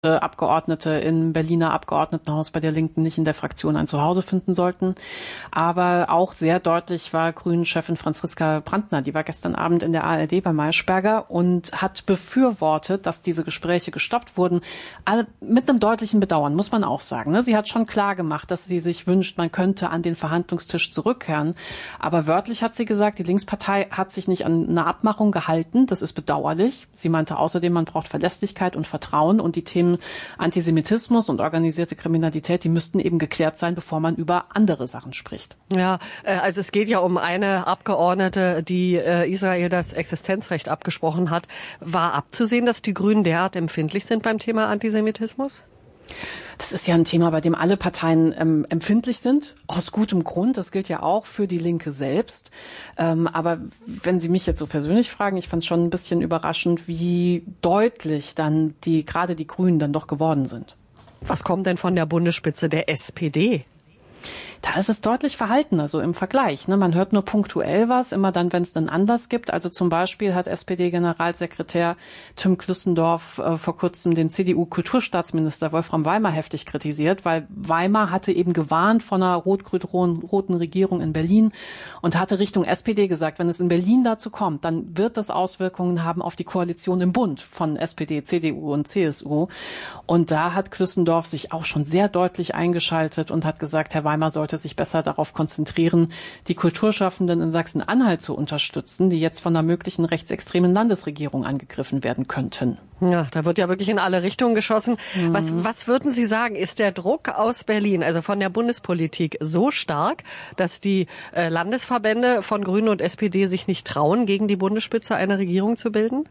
Abgeordnete im Berliner Abgeordnetenhaus bei der Linken nicht in der Fraktion ein Zuhause finden sollten. Aber auch sehr deutlich war Grünen-Chefin Franziska Brandner, die war gestern Abend in der ARD bei Maischberger und hat befürwortet, dass diese Gespräche gestoppt wurden. Mit einem deutlichen Bedauern, muss man auch sagen. Sie hat schon klar gemacht, dass sie sich wünscht, man könnte an den Verhandlungstisch zurückkehren. Aber wörtlich hat sie gesagt, die Linkspartei hat sich nicht an eine Abmachung gehalten. Das ist bedauerlich. Sie meinte außerdem, man braucht Verlässlichkeit und Vertrauen und die Themen Antisemitismus und organisierte Kriminalität, die müssten eben geklärt sein, bevor man über andere Sachen spricht. Ja, also es geht ja um eine Abgeordnete, die Israel das Existenzrecht abgesprochen hat. War abzusehen, dass die Grünen derart empfindlich sind beim Thema Antisemitismus? Das ist ja ein Thema, bei dem alle Parteien empfindlich sind, aus gutem Grund. Das gilt ja auch für die Linke selbst. Aber wenn Sie mich jetzt so persönlich fragen, ich fand es schon ein bisschen überraschend, wie deutlich dann gerade die Grünen dann doch geworden sind. Was kommt denn von der Bundesspitze der SPD? Da ist es deutlich verhaltener, so im Vergleich. Man hört nur punktuell was, immer dann, wenn es einen Anlass gibt. Also zum Beispiel hat SPD-Generalsekretär Tim Klüssendorf vor kurzem den CDU-Kulturstaatsminister Wolfram Weimar heftig kritisiert, weil Weimar hatte eben gewarnt von einer rot-grün-roten Regierung in Berlin und hatte Richtung SPD gesagt, wenn es in Berlin dazu kommt, dann wird das Auswirkungen haben auf die Koalition im Bund von SPD, CDU und CSU. Und da hat Klüssendorf sich auch schon sehr deutlich eingeschaltet und hat gesagt, Herr Weimar sollte sich besser darauf konzentrieren, die Kulturschaffenden in Sachsen-Anhalt zu unterstützen, die jetzt von einer möglichen rechtsextremen Landesregierung angegriffen werden könnten. Ja, da wird ja wirklich in alle Richtungen geschossen. Was würden Sie sagen, ist der Druck aus Berlin, also von der Bundespolitik, so stark, dass die Landesverbände von Grünen und SPD sich nicht trauen, gegen die Bundesspitze eine Regierung zu bilden?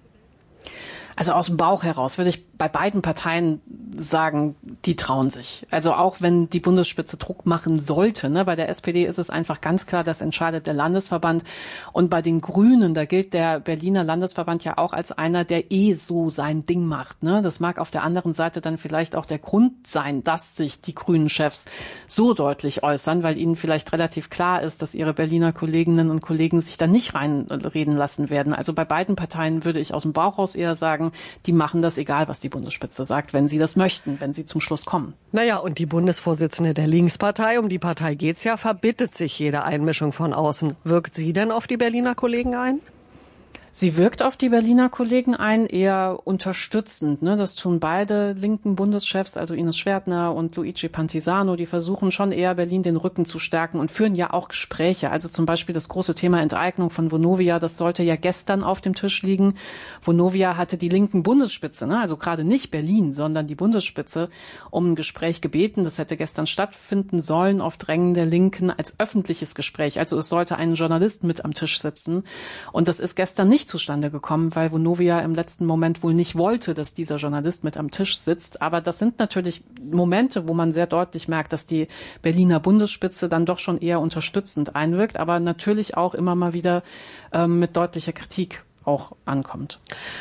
Also aus dem Bauch heraus würde ich bei beiden Parteien sagen, die trauen sich. Also auch wenn die Bundesspitze Druck machen sollte. Bei der SPD ist es einfach ganz klar, das entscheidet der Landesverband. Und bei den Grünen, da gilt der Berliner Landesverband ja auch als einer, der so sein Ding macht. Das mag auf der anderen Seite dann vielleicht auch der Grund sein, dass sich die Grünen-Chefs so deutlich äußern, weil ihnen vielleicht relativ klar ist, dass ihre Berliner Kolleginnen und Kollegen sich da nicht reinreden lassen werden. Also bei beiden Parteien würde ich aus dem Bauch raus eher sagen, die machen das, egal was die Bundesspitze sagt, wenn sie das möchten, wenn sie zum Schluss kommen. Naja, und die Bundesvorsitzende der Linkspartei, um die Partei geht's ja, verbittet sich jede Einmischung von außen. Wirkt sie denn auf die Berliner Kollegen ein? Sie wirkt auf die Berliner Kollegen ein, eher unterstützend. Das tun beide linken Bundeschefs, also Ines Schwertner und Luigi Pantisano, die versuchen schon eher Berlin den Rücken zu stärken und führen ja auch Gespräche. Also zum Beispiel das große Thema Enteignung von Vonovia, das sollte ja gestern auf dem Tisch liegen. Vonovia hatte die linken Bundesspitze, also gerade nicht Berlin, sondern die Bundesspitze, um ein Gespräch gebeten. Das hätte gestern stattfinden sollen auf Drängen der Linken als öffentliches Gespräch. Also es sollte ein Journalist mit am Tisch sitzen. Und das ist gestern nicht zustande gekommen, weil Vonovia im letzten Moment wohl nicht wollte, dass dieser Journalist mit am Tisch sitzt. Aber das sind natürlich Momente, wo man sehr deutlich merkt, dass die Berliner Bundesspitze dann doch schon eher unterstützend einwirkt, aber natürlich auch immer mal wieder mit deutlicher Kritik auch ankommt.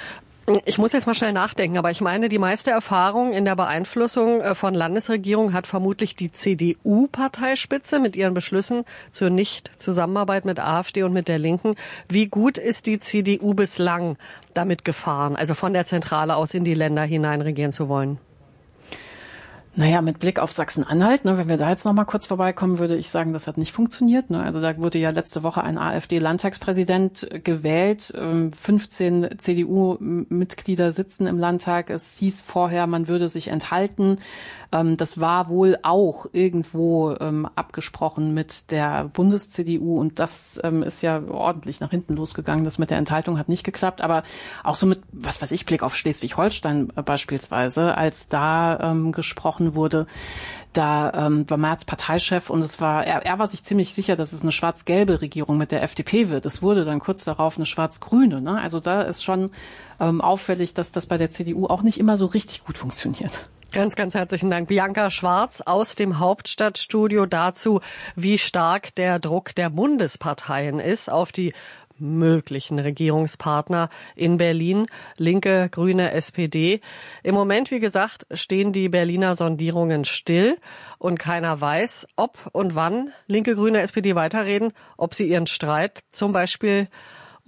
Ich muss jetzt mal schnell nachdenken, aber ich meine, die meiste Erfahrung in der Beeinflussung von Landesregierungen hat vermutlich die CDU-Parteispitze mit ihren Beschlüssen zur Nicht-Zusammenarbeit mit AfD und mit der Linken. Wie gut ist die CDU bislang damit gefahren, also von der Zentrale aus in die Länder hinein regieren zu wollen? Naja, mit Blick auf Sachsen-Anhalt, wenn wir da jetzt noch mal kurz vorbeikommen, würde ich sagen, das hat nicht funktioniert. Also da wurde ja letzte Woche ein AfD-Landtagspräsident gewählt. 15 CDU-Mitglieder sitzen im Landtag. Es hieß vorher, man würde sich enthalten. Das war wohl auch irgendwo abgesprochen mit der Bundes-CDU und das ist ja ordentlich nach hinten losgegangen. Das mit der Enthaltung hat nicht geklappt, aber auch so mit, was weiß ich, Blick auf Schleswig-Holstein beispielsweise, als da gesprochen wurde, da war Merz Parteichef und er war sich ziemlich sicher, dass es eine schwarz-gelbe Regierung mit der FDP wird. Es wurde dann kurz darauf eine schwarz-grüne. Also da ist schon auffällig, dass das bei der CDU auch nicht immer so richtig gut funktioniert. Ganz, ganz herzlichen Dank. Bianca Schwarz aus dem Hauptstadtstudio dazu, wie stark der Druck der Bundesparteien ist auf die möglichen Regierungspartner in Berlin, Linke, Grüne, SPD. Im Moment, wie gesagt, stehen die Berliner Sondierungen still und keiner weiß, ob und wann Linke, Grüne, SPD weiterreden, ob sie ihren Streit zum Beispiel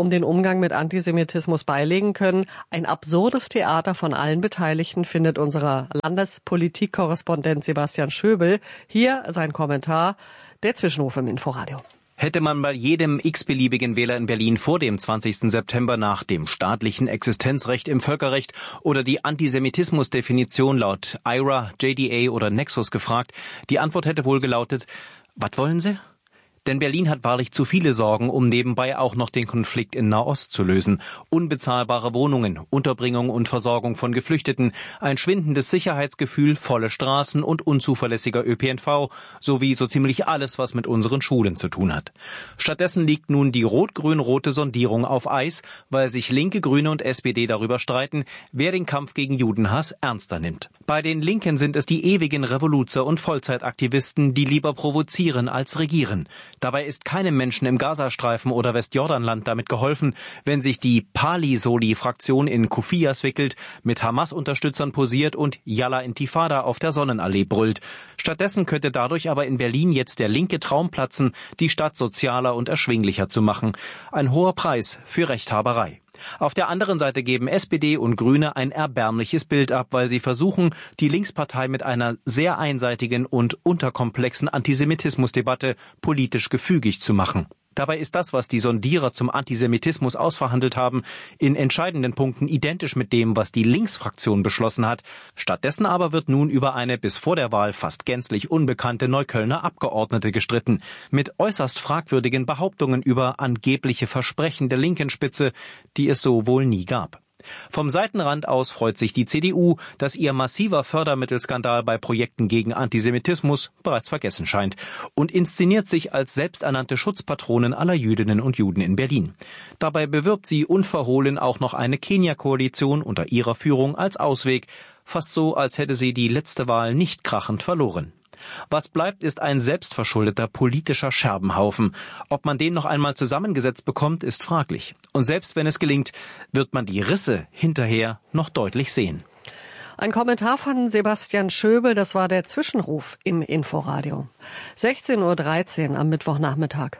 um den Umgang mit Antisemitismus beilegen können. Ein absurdes Theater von allen Beteiligten, findet unser Landespolitikkorrespondent Sebastian Schöbel. Hier sein Kommentar, der Zwischenruf im Inforadio. Hätte man bei jedem x-beliebigen Wähler in Berlin vor dem 20. September nach dem staatlichen Existenzrecht im Völkerrecht oder die Antisemitismusdefinition laut IRA, JDA oder Nexus gefragt, die Antwort hätte wohl gelautet: Was wollen Sie? Denn Berlin hat wahrlich zu viele Sorgen, um nebenbei auch noch den Konflikt in Nahost zu lösen. Unbezahlbare Wohnungen, Unterbringung und Versorgung von Geflüchteten, ein schwindendes Sicherheitsgefühl, volle Straßen und unzuverlässiger ÖPNV, sowie so ziemlich alles, was mit unseren Schulen zu tun hat. Stattdessen liegt nun die rot-grün-rote Sondierung auf Eis, weil sich Linke, Grüne und SPD darüber streiten, wer den Kampf gegen Judenhass ernster nimmt. Bei den Linken sind es die ewigen Revoluzer und Vollzeitaktivisten, die lieber provozieren als regieren. Dabei ist keinem Menschen im Gazastreifen oder Westjordanland damit geholfen, wenn sich die Pali-Soli-Fraktion in Kufias wickelt, mit Hamas-Unterstützern posiert und Yalla Intifada auf der Sonnenallee brüllt. Stattdessen könnte dadurch aber in Berlin jetzt der linke Traum platzen, die Stadt sozialer und erschwinglicher zu machen. Ein hoher Preis für Rechthaberei. Auf der anderen Seite geben SPD und Grüne ein erbärmliches Bild ab, weil sie versuchen, die Linkspartei mit einer sehr einseitigen und unterkomplexen Antisemitismusdebatte politisch gefügig zu machen. Dabei ist das, was die Sondierer zum Antisemitismus ausverhandelt haben, in entscheidenden Punkten identisch mit dem, was die Linksfraktion beschlossen hat. Stattdessen aber wird nun über eine bis vor der Wahl fast gänzlich unbekannte Neuköllner Abgeordnete gestritten, mit äußerst fragwürdigen Behauptungen über angebliche Versprechen der linken Spitze, die es so wohl nie gab. Vom Seitenrand aus freut sich die CDU, dass ihr massiver Fördermittelskandal bei Projekten gegen Antisemitismus bereits vergessen scheint und inszeniert sich als selbsternannte Schutzpatronin aller Jüdinnen und Juden in Berlin. Dabei bewirbt sie unverhohlen auch noch eine Kenia-Koalition unter ihrer Führung als Ausweg, fast so, als hätte sie die letzte Wahl nicht krachend verloren. Was bleibt, ist ein selbstverschuldeter politischer Scherbenhaufen. Ob man den noch einmal zusammengesetzt bekommt, ist fraglich. Und selbst wenn es gelingt, wird man die Risse hinterher noch deutlich sehen. Ein Kommentar von Sebastian Schöbel, das war der Zwischenruf im Inforadio. 16:13 Uhr am Mittwochnachmittag.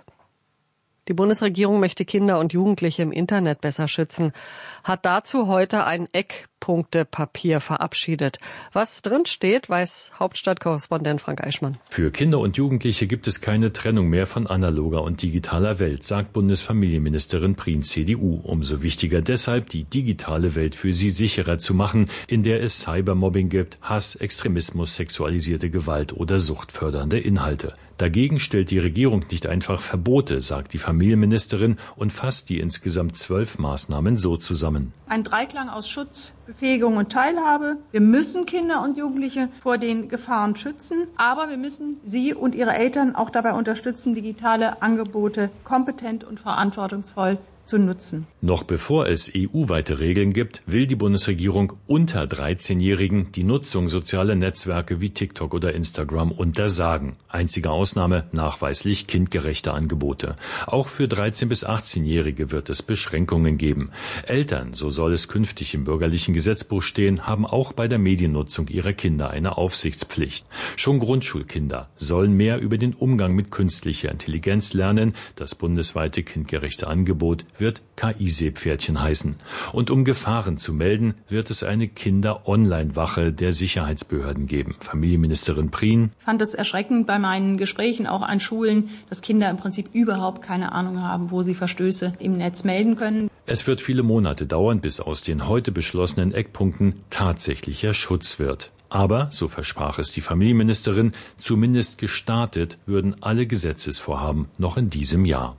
Die Bundesregierung möchte Kinder und Jugendliche im Internet besser schützen, hat dazu heute ein Eckpunktepapier verabschiedet. Was drin steht, weiß Hauptstadtkorrespondent Frank Eichmann. Für Kinder und Jugendliche gibt es keine Trennung mehr von analoger und digitaler Welt, sagt Bundesfamilienministerin Prien, CDU. Umso wichtiger deshalb, die digitale Welt für sie sicherer zu machen, in der es Cybermobbing gibt, Hass, Extremismus, sexualisierte Gewalt oder suchtfördernde Inhalte. Dagegen stellt die Regierung nicht einfach Verbote, sagt die Familienministerin und fasst die insgesamt 12 Maßnahmen so zusammen. Ein Dreiklang aus Schutz, Befähigung und Teilhabe. Wir müssen Kinder und Jugendliche vor den Gefahren schützen, aber wir müssen sie und ihre Eltern auch dabei unterstützen, digitale Angebote kompetent und verantwortungsvoll zu nutzen. Noch bevor es EU-weite Regeln gibt, will die Bundesregierung unter 13-Jährigen die Nutzung sozialer Netzwerke wie TikTok oder Instagram untersagen. Einzige Ausnahme, nachweislich kindgerechte Angebote. Auch für 13- bis 18-Jährige wird es Beschränkungen geben. Eltern, so soll es künftig im bürgerlichen Gesetzbuch stehen, haben auch bei der Mediennutzung ihrer Kinder eine Aufsichtspflicht. Schon Grundschulkinder sollen mehr über den Umgang mit künstlicher Intelligenz lernen. Das bundesweite kindgerechte Angebot wird KI-Seepferdchen heißen. Und um Gefahren zu melden, wird es eine Kinder-Online-Wache der Sicherheitsbehörden geben. Familienministerin Prien: Ich fand es erschreckend bei meinen Gesprächen auch an Schulen, dass Kinder im Prinzip überhaupt keine Ahnung haben, wo sie Verstöße im Netz melden können. Es wird viele Monate dauern, bis aus den heute beschlossenen Eckpunkten tatsächlicher Schutz wird. Aber, so versprach es die Familienministerin, zumindest gestartet würden alle Gesetzesvorhaben noch in diesem Jahr.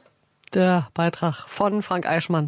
Der Beitrag von Frank Eichmann.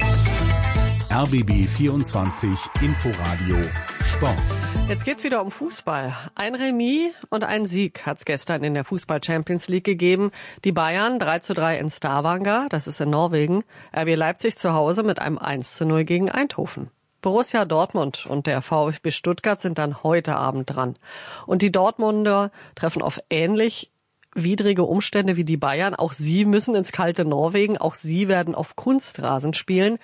RBB 24 Inforadio Sport. Jetzt geht's wieder um Fußball. Ein Remis und ein Sieg hat's gestern in der Fußball-Champions League gegeben. Die Bayern 3:3 in Stavanger, das ist in Norwegen. RB Leipzig zu Hause mit einem 1:0 gegen Eindhoven. Borussia Dortmund und der VfB Stuttgart sind dann heute Abend dran. Und die Dortmunder treffen auf ähnlich widrige Umstände wie die Bayern. Auch sie müssen ins kalte Norwegen. Auch sie werden auf Kunstrasen spielen.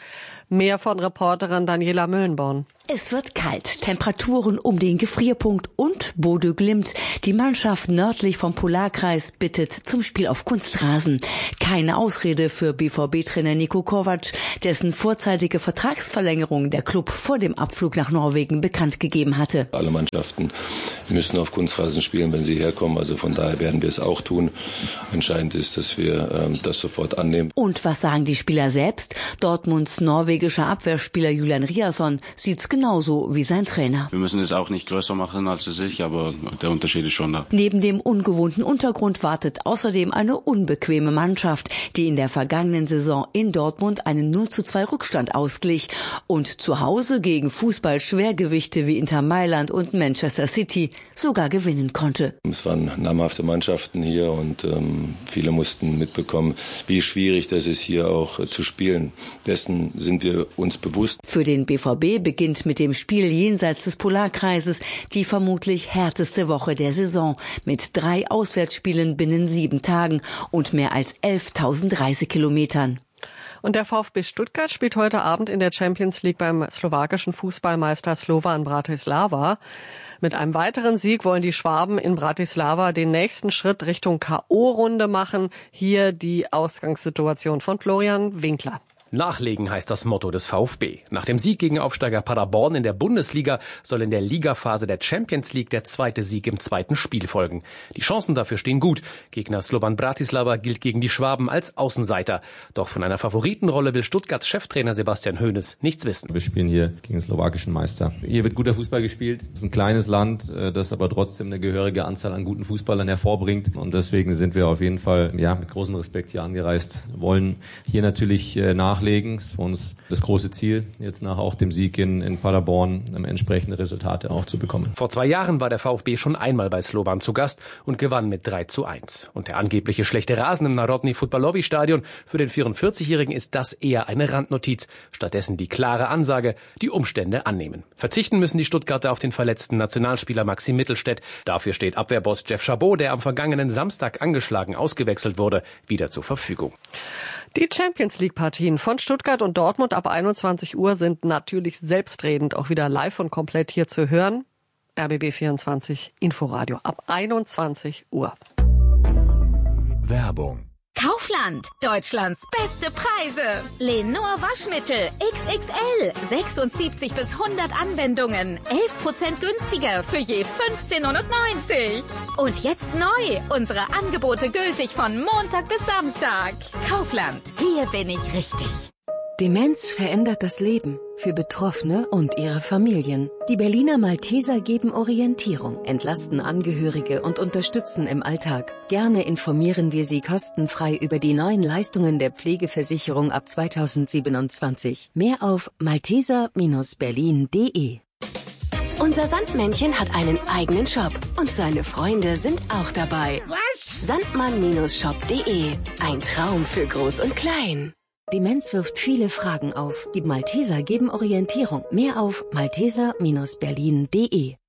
Mehr von Reporterin Daniela Müllenborn. Es wird kalt, Temperaturen um den Gefrierpunkt und Bodø Glimt. Die Mannschaft nördlich vom Polarkreis bittet zum Spiel auf Kunstrasen. Keine Ausrede für BVB-Trainer Niko Kovac, dessen vorzeitige Vertragsverlängerung der Klub vor dem Abflug nach Norwegen bekannt gegeben hatte. Alle Mannschaften müssen auf Kunstrasen spielen, wenn sie herkommen. Also von daher werden wir es auch tun. Entscheidend ist, dass wir das sofort annehmen. Und was sagen die Spieler selbst? Dortmunds norwegischer Abwehrspieler Julian Riasson sieht's genauso wie sein Trainer. Wir müssen es auch nicht größer machen als es ist, aber der Unterschied ist schon da. Neben dem ungewohnten Untergrund wartet außerdem eine unbequeme Mannschaft, die in der vergangenen Saison in Dortmund einen 0:2 Rückstand ausglich und zu Hause gegen Fußball-Schwergewichte wie Inter Mailand und Manchester City sogar gewinnen konnte. Es waren namhafte Mannschaften hier und viele mussten mitbekommen, wie schwierig das ist, hier auch zu spielen. Dessen sind wir uns bewusst. Für den BVB beginnt mit dem Spiel jenseits des Polarkreises die vermutlich härteste Woche der Saison mit 3 Auswärtsspielen binnen 7 Tagen und mehr als 11.000 Reisekilometern. Und der VfB Stuttgart spielt heute Abend in der Champions League beim slowakischen Fußballmeister Slovan Bratislava. Mit einem weiteren Sieg wollen die Schwaben in Bratislava den nächsten Schritt Richtung K.O.-Runde machen. Hier die Ausgangssituation von Florian Winkler. Nachlegen heißt das Motto des VfB. Nach dem Sieg gegen Aufsteiger Paderborn in der Bundesliga soll in der Ligaphase der Champions League der zweite Sieg im zweiten Spiel folgen. Die Chancen dafür stehen gut. Gegner Slovan Bratislava gilt gegen die Schwaben als Außenseiter. Doch von einer Favoritenrolle will Stuttgarts Cheftrainer Sebastian Hoeneß nichts wissen. Wir spielen hier gegen den slowakischen Meister. Hier wird guter Fußball gespielt. Es ist ein kleines Land, das aber trotzdem eine gehörige Anzahl an guten Fußballern hervorbringt. Und deswegen sind wir auf jeden Fall mit großem Respekt hier angereist. Wollen hier natürlich nachlegen. Es ist für uns das große Ziel, jetzt nach auch dem Sieg in Paderborn entsprechende Resultate auch zu bekommen. Vor 2 Jahren war der VfB schon einmal bei Slovan zu Gast und gewann mit 3:1. Und der angebliche schlechte Rasen im Narodni Futbalovi Stadion für den 44-Jährigen ist das eher eine Randnotiz. Stattdessen die klare Ansage, die Umstände annehmen. Verzichten müssen die Stuttgarter auf den verletzten Nationalspieler Maxim Mittelstädt. Dafür steht Abwehrboss Jeff Chabot, der am vergangenen Samstag angeschlagen ausgewechselt wurde, wieder zur Verfügung. Die Champions-League-Partien von Stuttgart und Dortmund ab 21 Uhr sind natürlich selbstredend auch wieder live und komplett hier zu hören. RBB24 Inforadio ab 21 Uhr. Werbung. Kaufland, Deutschlands beste Preise. Lenor Waschmittel XXL, 76 bis 100 Anwendungen, 11% günstiger für je 15,99 €. Und jetzt neu, unsere Angebote gültig von Montag bis Samstag. Kaufland, hier bin ich richtig. Demenz verändert das Leben für Betroffene und ihre Familien. Die Berliner Malteser geben Orientierung, entlasten Angehörige und unterstützen im Alltag. Gerne informieren wir Sie kostenfrei über die neuen Leistungen der Pflegeversicherung ab 2027. Mehr auf malteser-berlin.de. Unser Sandmännchen hat einen eigenen Shop und seine Freunde sind auch dabei. Was? Sandmann-shop.de. Ein Traum für Groß und Klein. Demenz wirft viele Fragen auf. Die Malteser geben Orientierung. Mehr auf malteser-berlin.de.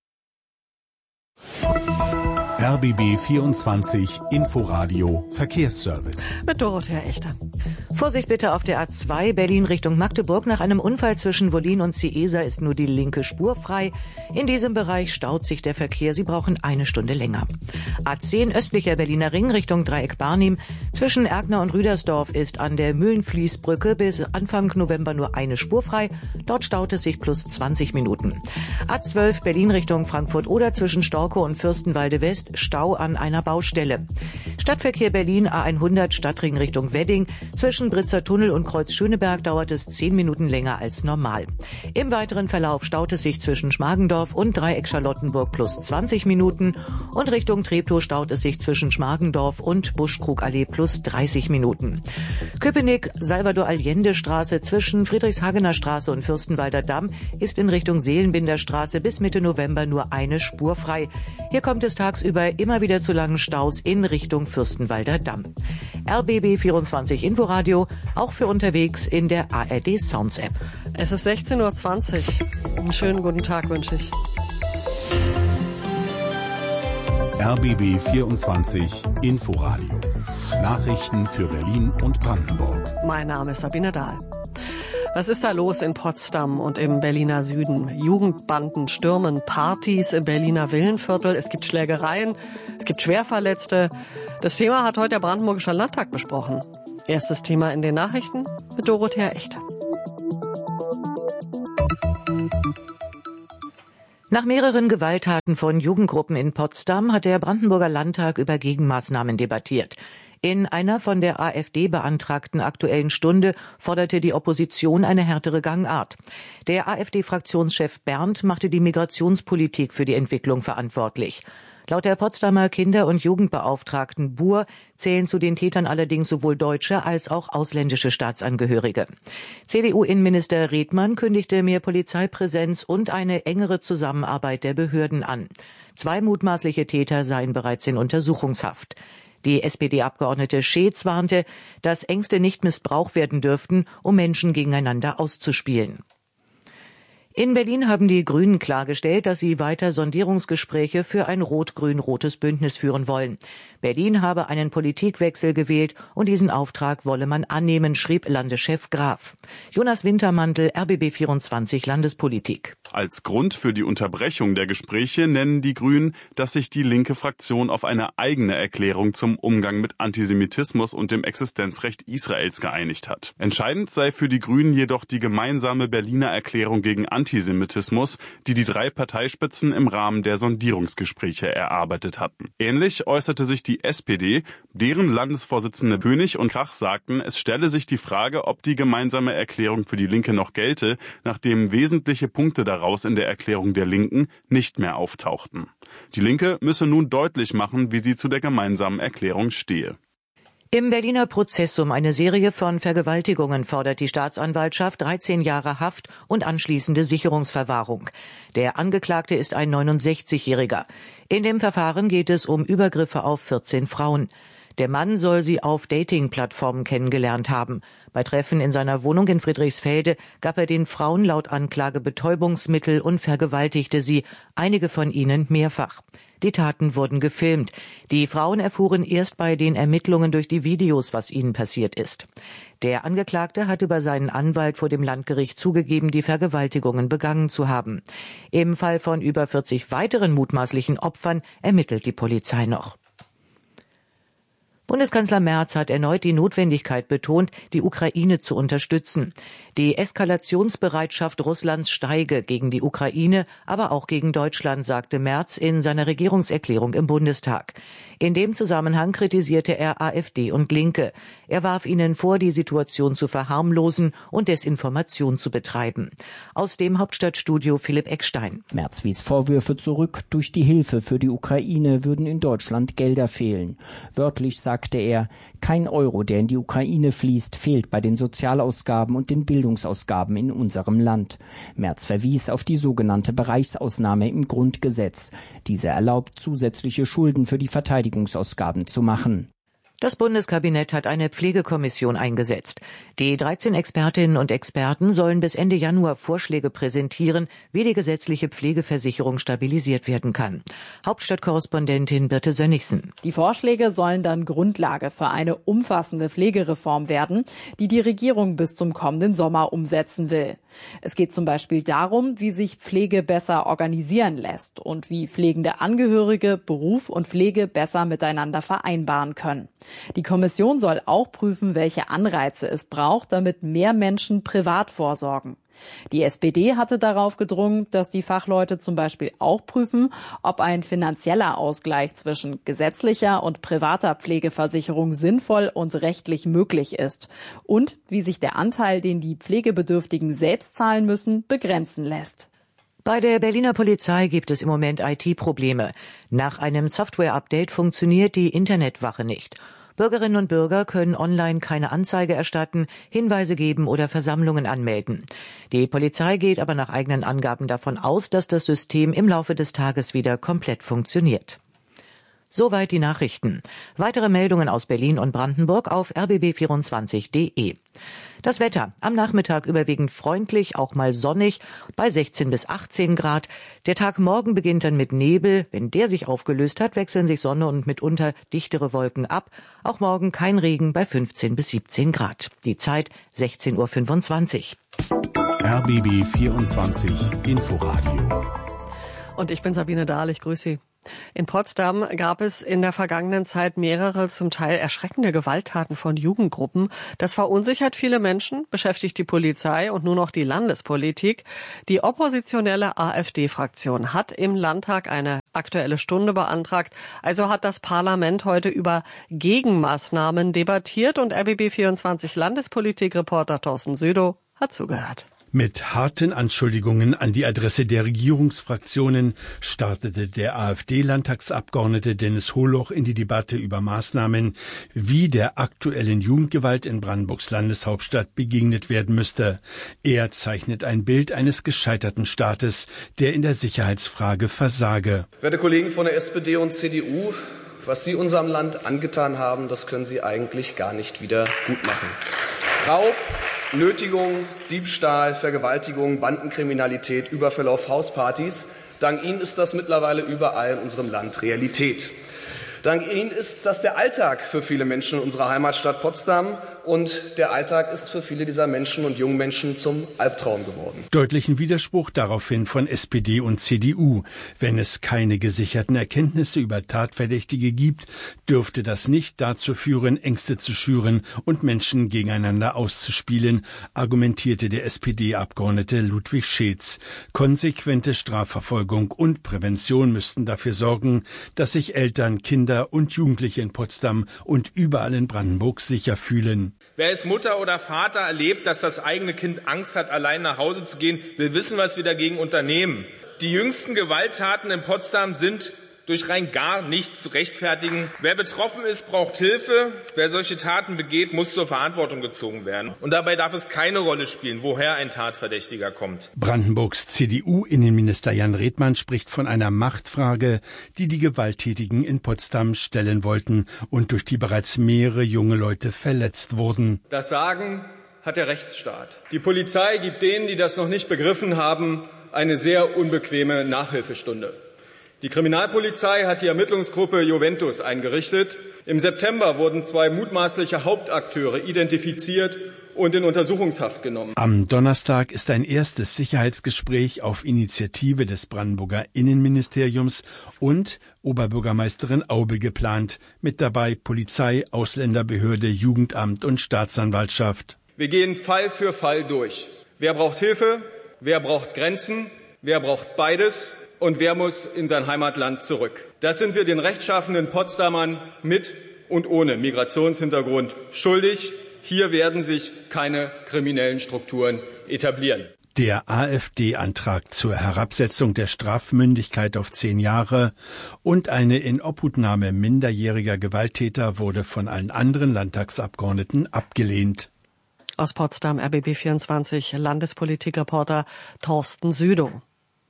RBB 24 Inforadio Verkehrsservice. Mit Dorothea Echter. Vorsicht bitte auf der A2 Berlin Richtung Magdeburg. Nach einem Unfall zwischen Wollin und Ciesa ist nur die linke Spur frei. In diesem Bereich staut sich der Verkehr. Sie brauchen 1 Stunde länger. A10 östlicher Berliner Ring Richtung Dreieck Barnim. Zwischen Erkner und Rüdersdorf ist an der Mühlenfließbrücke bis Anfang November nur eine Spur frei. Dort staut es sich plus 20 Minuten. A12 Berlin Richtung Frankfurt oder zwischen Storkow und Fürstenwalde West. Stau an einer Baustelle. Stadtverkehr Berlin A100 Stadtring Richtung Wedding. Zwischen Britzer Tunnel und Kreuz Schöneberg dauert es 10 Minuten länger als normal. Im weiteren Verlauf staut es sich zwischen Schmargendorf und Dreieck Charlottenburg plus 20 Minuten und Richtung Treptow staut es sich zwischen Schmargendorf und Buschkrugallee plus 30 Minuten. Köpenick Salvador Allende Straße zwischen Friedrichshagener Straße und Fürstenwalder Damm ist in Richtung Seelenbinder Straße bis Mitte November nur eine Spur frei. Hier kommt es tagsüber immer wieder zu langen Staus in Richtung Fürstenwalder Damm. RBB 24 Inforadio, auch für unterwegs in der ARD Sounds App. Es ist 16:20 Uhr. Einen schönen guten Tag wünsche ich. RBB 24 Inforadio. Nachrichten für Berlin und Brandenburg. Mein Name ist Sabine Dahl. Was ist da los in Potsdam und im Berliner Süden? Jugendbanden stürmen Partys im Berliner Villenviertel. Es gibt Schlägereien, es gibt Schwerverletzte. Das Thema hat heute der Brandenburgische Landtag besprochen. Erstes Thema in den Nachrichten mit Dorothea Echter. Nach mehreren Gewalttaten von Jugendgruppen in Potsdam hat der Brandenburger Landtag über Gegenmaßnahmen debattiert. In einer von der AfD beantragten Aktuellen Stunde forderte die Opposition eine härtere Gangart. Der AfD-Fraktionschef Berndt machte die Migrationspolitik für die Entwicklung verantwortlich. Laut der Potsdamer Kinder- und Jugendbeauftragten Buhr zählen zu den Tätern allerdings sowohl deutsche als auch ausländische Staatsangehörige. CDU-Innenminister Redmann kündigte mehr Polizeipräsenz und eine engere Zusammenarbeit der Behörden an. 2 mutmaßliche Täter seien bereits in Untersuchungshaft. Die SPD-Abgeordnete Scheetz warnte, dass Ängste nicht missbraucht werden dürften, um Menschen gegeneinander auszuspielen. In Berlin haben die Grünen klargestellt, dass sie weiter Sondierungsgespräche für ein rot-grün-rotes Bündnis führen wollen. Berlin habe einen Politikwechsel gewählt und diesen Auftrag wolle man annehmen, schrieb Landeschef Graf. Jonas Wintermantel, RBB24 Landespolitik. Als Grund für die Unterbrechung der Gespräche nennen die Grünen, dass sich die linke Fraktion auf eine eigene Erklärung zum Umgang mit Antisemitismus und dem Existenzrecht Israels geeinigt hat. Entscheidend sei für die Grünen jedoch die gemeinsame Berliner Erklärung gegen Antisemitismus, die die 3 Parteispitzen im Rahmen der Sondierungsgespräche erarbeitet hatten. Ähnlich äußerte sich die SPD, deren Landesvorsitzende Bönig und Krach sagten, es stelle sich die Frage, ob die gemeinsame Erklärung für die Linke noch gelte, nachdem wesentliche Punkte daraus in der Erklärung der Linken nicht mehr auftauchten. Die Linke müsse nun deutlich machen, wie sie zu der gemeinsamen Erklärung stehe. Im Berliner Prozess um eine Serie von Vergewaltigungen fordert die Staatsanwaltschaft 13 Jahre Haft und anschließende Sicherungsverwahrung. Der Angeklagte ist ein 69-Jähriger. In dem Verfahren geht es um Übergriffe auf 14 Frauen. Der Mann soll sie auf Dating-Plattformen kennengelernt haben. Bei Treffen in seiner Wohnung in Friedrichsfelde gab er den Frauen laut Anklage Betäubungsmittel und vergewaltigte sie, einige von ihnen mehrfach. Die Taten wurden gefilmt. Die Frauen erfuhren erst bei den Ermittlungen durch die Videos, was ihnen passiert ist. Der Angeklagte hat über seinen Anwalt vor dem Landgericht zugegeben, die Vergewaltigungen begangen zu haben. Im Fall von über 40 weiteren mutmaßlichen Opfern ermittelt die Polizei noch. Bundeskanzler Merz hat erneut die Notwendigkeit betont, die Ukraine zu unterstützen. Die Eskalationsbereitschaft Russlands steige gegen die Ukraine, aber auch gegen Deutschland, sagte Merz in seiner Regierungserklärung im Bundestag. In dem Zusammenhang kritisierte er AfD und Linke. Er warf ihnen vor, die Situation zu verharmlosen und Desinformation zu betreiben. Aus dem Hauptstadtstudio Philipp Eckstein. Merz wies Vorwürfe zurück, durch die Hilfe für die Ukraine würden in Deutschland Gelder fehlen. Wörtlich sagte er, kein Euro, der in die Ukraine fließt, fehlt bei den Sozialausgaben und den Bildungsausgaben in unserem Land. Merz verwies auf die sogenannte Bereichsausnahme im Grundgesetz. Diese erlaubt, zusätzliche Schulden für die Verteidigungsausgaben zu machen. Das Bundeskabinett hat eine Pflegekommission eingesetzt. Die 13 Expertinnen und Experten sollen bis Ende Januar Vorschläge präsentieren, wie die gesetzliche Pflegeversicherung stabilisiert werden kann. Hauptstadtkorrespondentin Birte Sönnigsen. Die Vorschläge sollen dann Grundlage für eine umfassende Pflegereform werden, die die Regierung bis zum kommenden Sommer umsetzen will. Es geht zum Beispiel darum, wie sich Pflege besser organisieren lässt und wie pflegende Angehörige Beruf und Pflege besser miteinander vereinbaren können. Die Kommission soll auch prüfen, welche Anreize es braucht, damit mehr Menschen privat vorsorgen. Die SPD hatte darauf gedrungen, dass die Fachleute zum Beispiel auch prüfen, ob ein finanzieller Ausgleich zwischen gesetzlicher und privater Pflegeversicherung sinnvoll und rechtlich möglich ist und wie sich der Anteil, den die Pflegebedürftigen selbst zahlen müssen, begrenzen lässt. Bei der Berliner Polizei gibt es im Moment IT-Probleme. Nach einem Software-Update funktioniert die Internetwache nicht. Bürgerinnen und Bürger können online keine Anzeige erstatten, Hinweise geben oder Versammlungen anmelden. Die Polizei geht aber nach eigenen Angaben davon aus, dass das System im Laufe des Tages wieder komplett funktioniert. Soweit die Nachrichten. Weitere Meldungen aus Berlin und Brandenburg auf rbb24.de. Das Wetter. Am Nachmittag überwiegend freundlich, auch mal sonnig, bei 16 bis 18 Grad. Der Tag morgen beginnt dann mit Nebel. Wenn der sich aufgelöst hat, wechseln sich Sonne und mitunter dichtere Wolken ab. Auch morgen kein Regen bei 15 bis 17 Grad. Die Zeit 16:25 Uhr. RBB 24 Inforadio. Und ich bin Sabine Dahl, ich grüße Sie. In Potsdam gab es in der vergangenen Zeit mehrere zum Teil erschreckende Gewalttaten von Jugendgruppen. Das verunsichert viele Menschen, beschäftigt die Polizei und nun auch die Landespolitik. Die oppositionelle AfD-Fraktion hat im Landtag eine Aktuelle Stunde beantragt. Also hat das Parlament heute über Gegenmaßnahmen debattiert und RBB24 Landespolitik-Reporter Thorsten Südow hat zugehört. Mit harten Anschuldigungen an die Adresse der Regierungsfraktionen startete der AfD-Landtagsabgeordnete Dennis Holoch in die Debatte über Maßnahmen, wie der aktuellen Jugendgewalt in Brandenburgs Landeshauptstadt begegnet werden müsste. Er zeichnet ein Bild eines gescheiterten Staates, der in der Sicherheitsfrage versage. Werte Kollegen von der SPD und CDU, was Sie unserem Land angetan haben, das können Sie eigentlich gar nicht wieder gut machen. Raub, Nötigung, Diebstahl, Vergewaltigung, Bandenkriminalität, Überfälle auf Hauspartys. Dank Ihnen ist das mittlerweile überall in unserem Land Realität. Dank Ihnen ist das der Alltag für viele Menschen in unserer Heimatstadt Potsdam und der Alltag ist für viele dieser Menschen und jungen Menschen zum Albtraum geworden. Deutlichen Widerspruch daraufhin von SPD und CDU. Wenn es keine gesicherten Erkenntnisse über Tatverdächtige gibt, dürfte das nicht dazu führen, Ängste zu schüren und Menschen gegeneinander auszuspielen, argumentierte der SPD-Abgeordnete Ludwig Scheetz. Konsequente Strafverfolgung und Prävention müssten dafür sorgen, dass sich Eltern, Kinder und Jugendliche in Potsdam und überall in Brandenburg sicher fühlen. Wer als Mutter oder Vater erlebt, dass das eigene Kind Angst hat, allein nach Hause zu gehen, will wissen, was wir dagegen unternehmen. Die jüngsten Gewalttaten in Potsdam sind durch rein gar nichts zu rechtfertigen. Wer betroffen ist, braucht Hilfe. Wer solche Taten begeht, muss zur Verantwortung gezogen werden. Und dabei darf es keine Rolle spielen, woher ein Tatverdächtiger kommt. Brandenburgs CDU-Innenminister Jan Redmann spricht von einer Machtfrage, die die Gewalttätigen in Potsdam stellen wollten und durch die bereits mehrere junge Leute verletzt wurden. Das Sagen hat der Rechtsstaat. Die Polizei gibt denen, die das noch nicht begriffen haben, eine sehr unbequeme Nachhilfestunde. Die Kriminalpolizei hat die Ermittlungsgruppe Juventus eingerichtet. Im September wurden 2 mutmaßliche Hauptakteure identifiziert und in Untersuchungshaft genommen. Am Donnerstag ist ein erstes Sicherheitsgespräch auf Initiative des Brandenburger Innenministeriums und Oberbürgermeisterin Aube geplant. Mit dabei Polizei, Ausländerbehörde, Jugendamt und Staatsanwaltschaft. Wir gehen Fall für Fall durch. Wer braucht Hilfe? Wer braucht Grenzen? Wer braucht beides? Und wer muss in sein Heimatland zurück? Das sind wir den rechtschaffenen Potsdamern mit und ohne Migrationshintergrund schuldig. Hier werden sich keine kriminellen Strukturen etablieren. Der AfD-Antrag zur Herabsetzung der Strafmündigkeit auf 10 Jahre und eine Inobhutnahme minderjähriger Gewalttäter wurde von allen anderen Landtagsabgeordneten abgelehnt. Aus Potsdam, RBB24 Landespolitikreporter Thorsten Südow.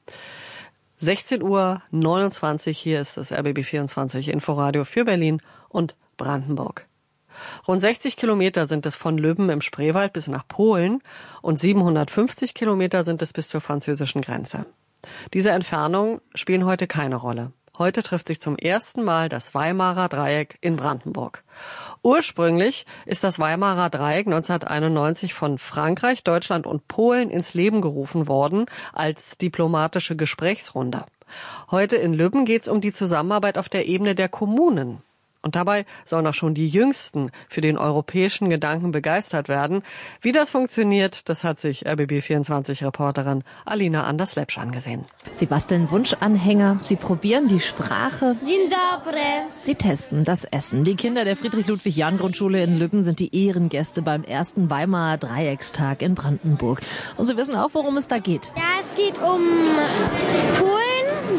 16:29 Uhr, hier ist das RBB24 Inforadio für Berlin und Brandenburg. Rund 60 Kilometer sind es von Löben im Spreewald bis nach Polen und 750 Kilometer sind es bis zur französischen Grenze. Diese Entfernungen spielen heute keine Rolle. Heute trifft sich zum ersten Mal das Weimarer Dreieck in Brandenburg. Ursprünglich ist das Weimarer Dreieck 1991 von Frankreich, Deutschland und Polen ins Leben gerufen worden als diplomatische Gesprächsrunde. Heute in Löbben geht es um die Zusammenarbeit auf der Ebene der Kommunen. Und dabei sollen auch schon die Jüngsten für den europäischen Gedanken begeistert werden. Wie das funktioniert, das hat sich RBB24-Reporterin Alina Anders-Lepsch angesehen. Sie basteln Wunschanhänger, sie probieren die Sprache. Dzień dobry. Sie testen das Essen. Die Kinder der Friedrich-Ludwig-Jahn-Grundschule in Lübben sind die Ehrengäste beim ersten Weimarer Dreieckstag in Brandenburg. Und sie wissen auch, worum es da geht. Ja, es geht um Polen,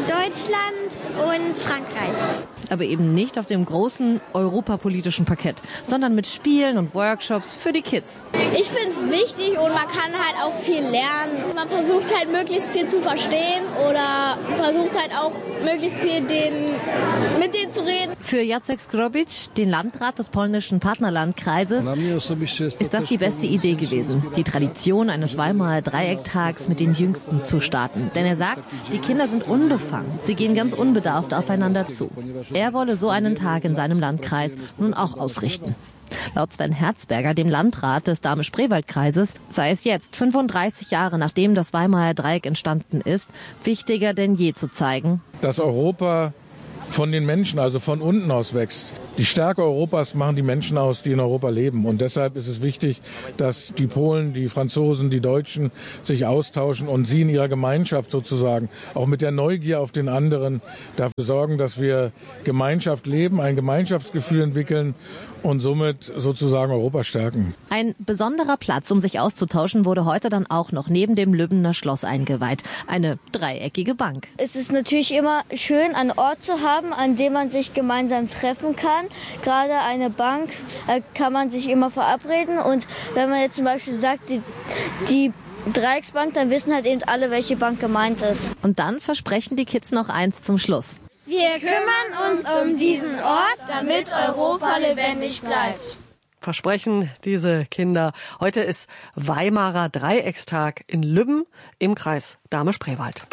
Deutschland und Frankreich. Aber eben nicht auf dem großen europapolitischen Parkett, sondern mit Spielen und Workshops für die Kids. Ich finde es wichtig und man kann halt auch viel lernen. Man versucht halt möglichst viel zu verstehen oder versucht halt auch möglichst viel mit denen zu reden. Für Jacek Skrobic, den Landrat des polnischen Partnerlandkreises, ist das die beste Idee gewesen, die Tradition eines Weimarer Dreiecktags mit den Jüngsten zu starten. Denn er sagt, die Kinder sind unbefangen, sie gehen ganz unbedarft aufeinander zu. Er wolle so einen Tag in seinem Landkreis nun auch ausrichten. Laut Sven Herzberger, dem Landrat des Dahme-Spreewald-Kreises, sei es jetzt, 35 Jahre nachdem das Weimarer Dreieck entstanden ist, wichtiger denn je zu zeigen, dass Europa von den Menschen, also von unten aus wächst. Die Stärke Europas machen die Menschen aus, die in Europa leben. Und deshalb ist es wichtig, dass die Polen, die Franzosen, die Deutschen sich austauschen und sie in ihrer Gemeinschaft sozusagen auch mit der Neugier auf den anderen dafür sorgen, dass wir Gemeinschaft leben, ein Gemeinschaftsgefühl entwickeln und somit sozusagen Europa stärken. Ein besonderer Platz, um sich auszutauschen, wurde heute dann auch noch neben dem Lübbener Schloss eingeweiht. Eine dreieckige Bank. Es ist natürlich immer schön, einen Ort zu haben, an dem man sich gemeinsam treffen kann. Gerade eine Bank, kann man sich immer verabreden. Und wenn man jetzt zum Beispiel sagt, die Dreiecksbank, dann wissen halt eben alle, welche Bank gemeint ist. Und dann versprechen die Kids noch eins zum Schluss. Wir kümmern uns um diesen Ort, damit Europa lebendig bleibt. Versprechen diese Kinder. Heute ist Weimarer Dreieckstag in Lübben im Kreis Dahme-Spreewald.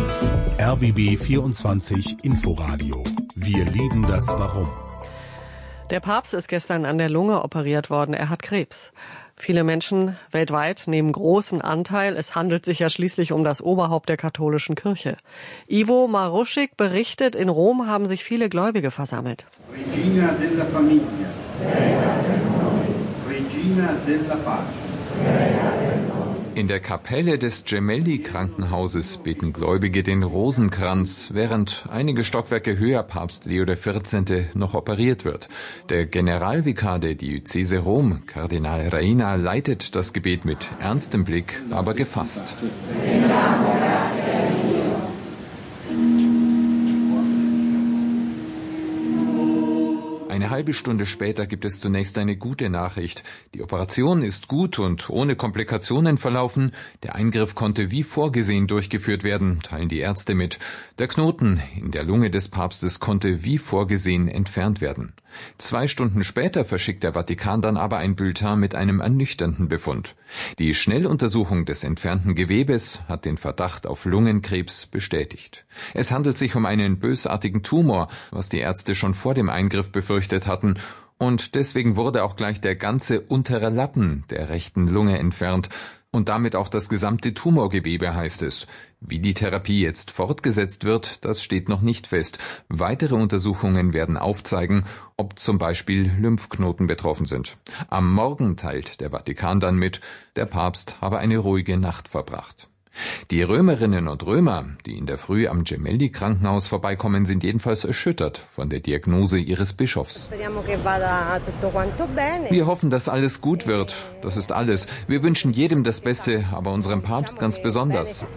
RBB 24 Inforadio. Wir lieben das Warum. Der Papst ist gestern an der Lunge operiert worden. Er hat Krebs. Viele Menschen weltweit nehmen großen Anteil. Es handelt sich ja schließlich um das Oberhaupt der katholischen Kirche. Ivo Maruschik berichtet, in Rom haben sich viele Gläubige versammelt. Regina della Famiglia. Regina della Pace. In der Kapelle des Gemelli-Krankenhauses beten Gläubige den Rosenkranz, während einige Stockwerke höher Papst Leo XIV. Noch operiert wird. Der Generalvikar der Diözese Rom, Kardinal Reina, leitet das Gebet mit ernstem Blick, aber gefasst. Eine halbe Stunde später gibt es zunächst eine gute Nachricht. Die Operation ist gut und ohne Komplikationen verlaufen. Der Eingriff konnte wie vorgesehen durchgeführt werden, teilen die Ärzte mit. Der Knoten in der Lunge des Papstes konnte wie vorgesehen entfernt werden. 2 Stunden später verschickt der Vatikan dann aber ein Bulletin mit einem ernüchternden Befund. Die Schnelluntersuchung des entfernten Gewebes hat den Verdacht auf Lungenkrebs bestätigt. Es handelt sich um einen bösartigen Tumor, was die Ärzte schon vor dem Eingriff befürchtet hatten, und deswegen wurde auch gleich der ganze untere Lappen der rechten Lunge entfernt und damit auch das gesamte Tumorgewebe, heißt es. Wie die Therapie jetzt fortgesetzt wird, das steht noch nicht fest. Weitere Untersuchungen werden aufzeigen, ob zum Beispiel Lymphknoten betroffen sind. Am Morgen teilt der Vatikan dann mit, der Papst habe eine ruhige Nacht verbracht. Die Römerinnen und Römer, die in der Früh am Gemelli-Krankenhaus vorbeikommen, sind jedenfalls erschüttert von der Diagnose ihres Bischofs. Wir hoffen, dass alles gut wird. Das ist alles. Wir wünschen jedem das Beste, aber unserem Papst ganz besonders.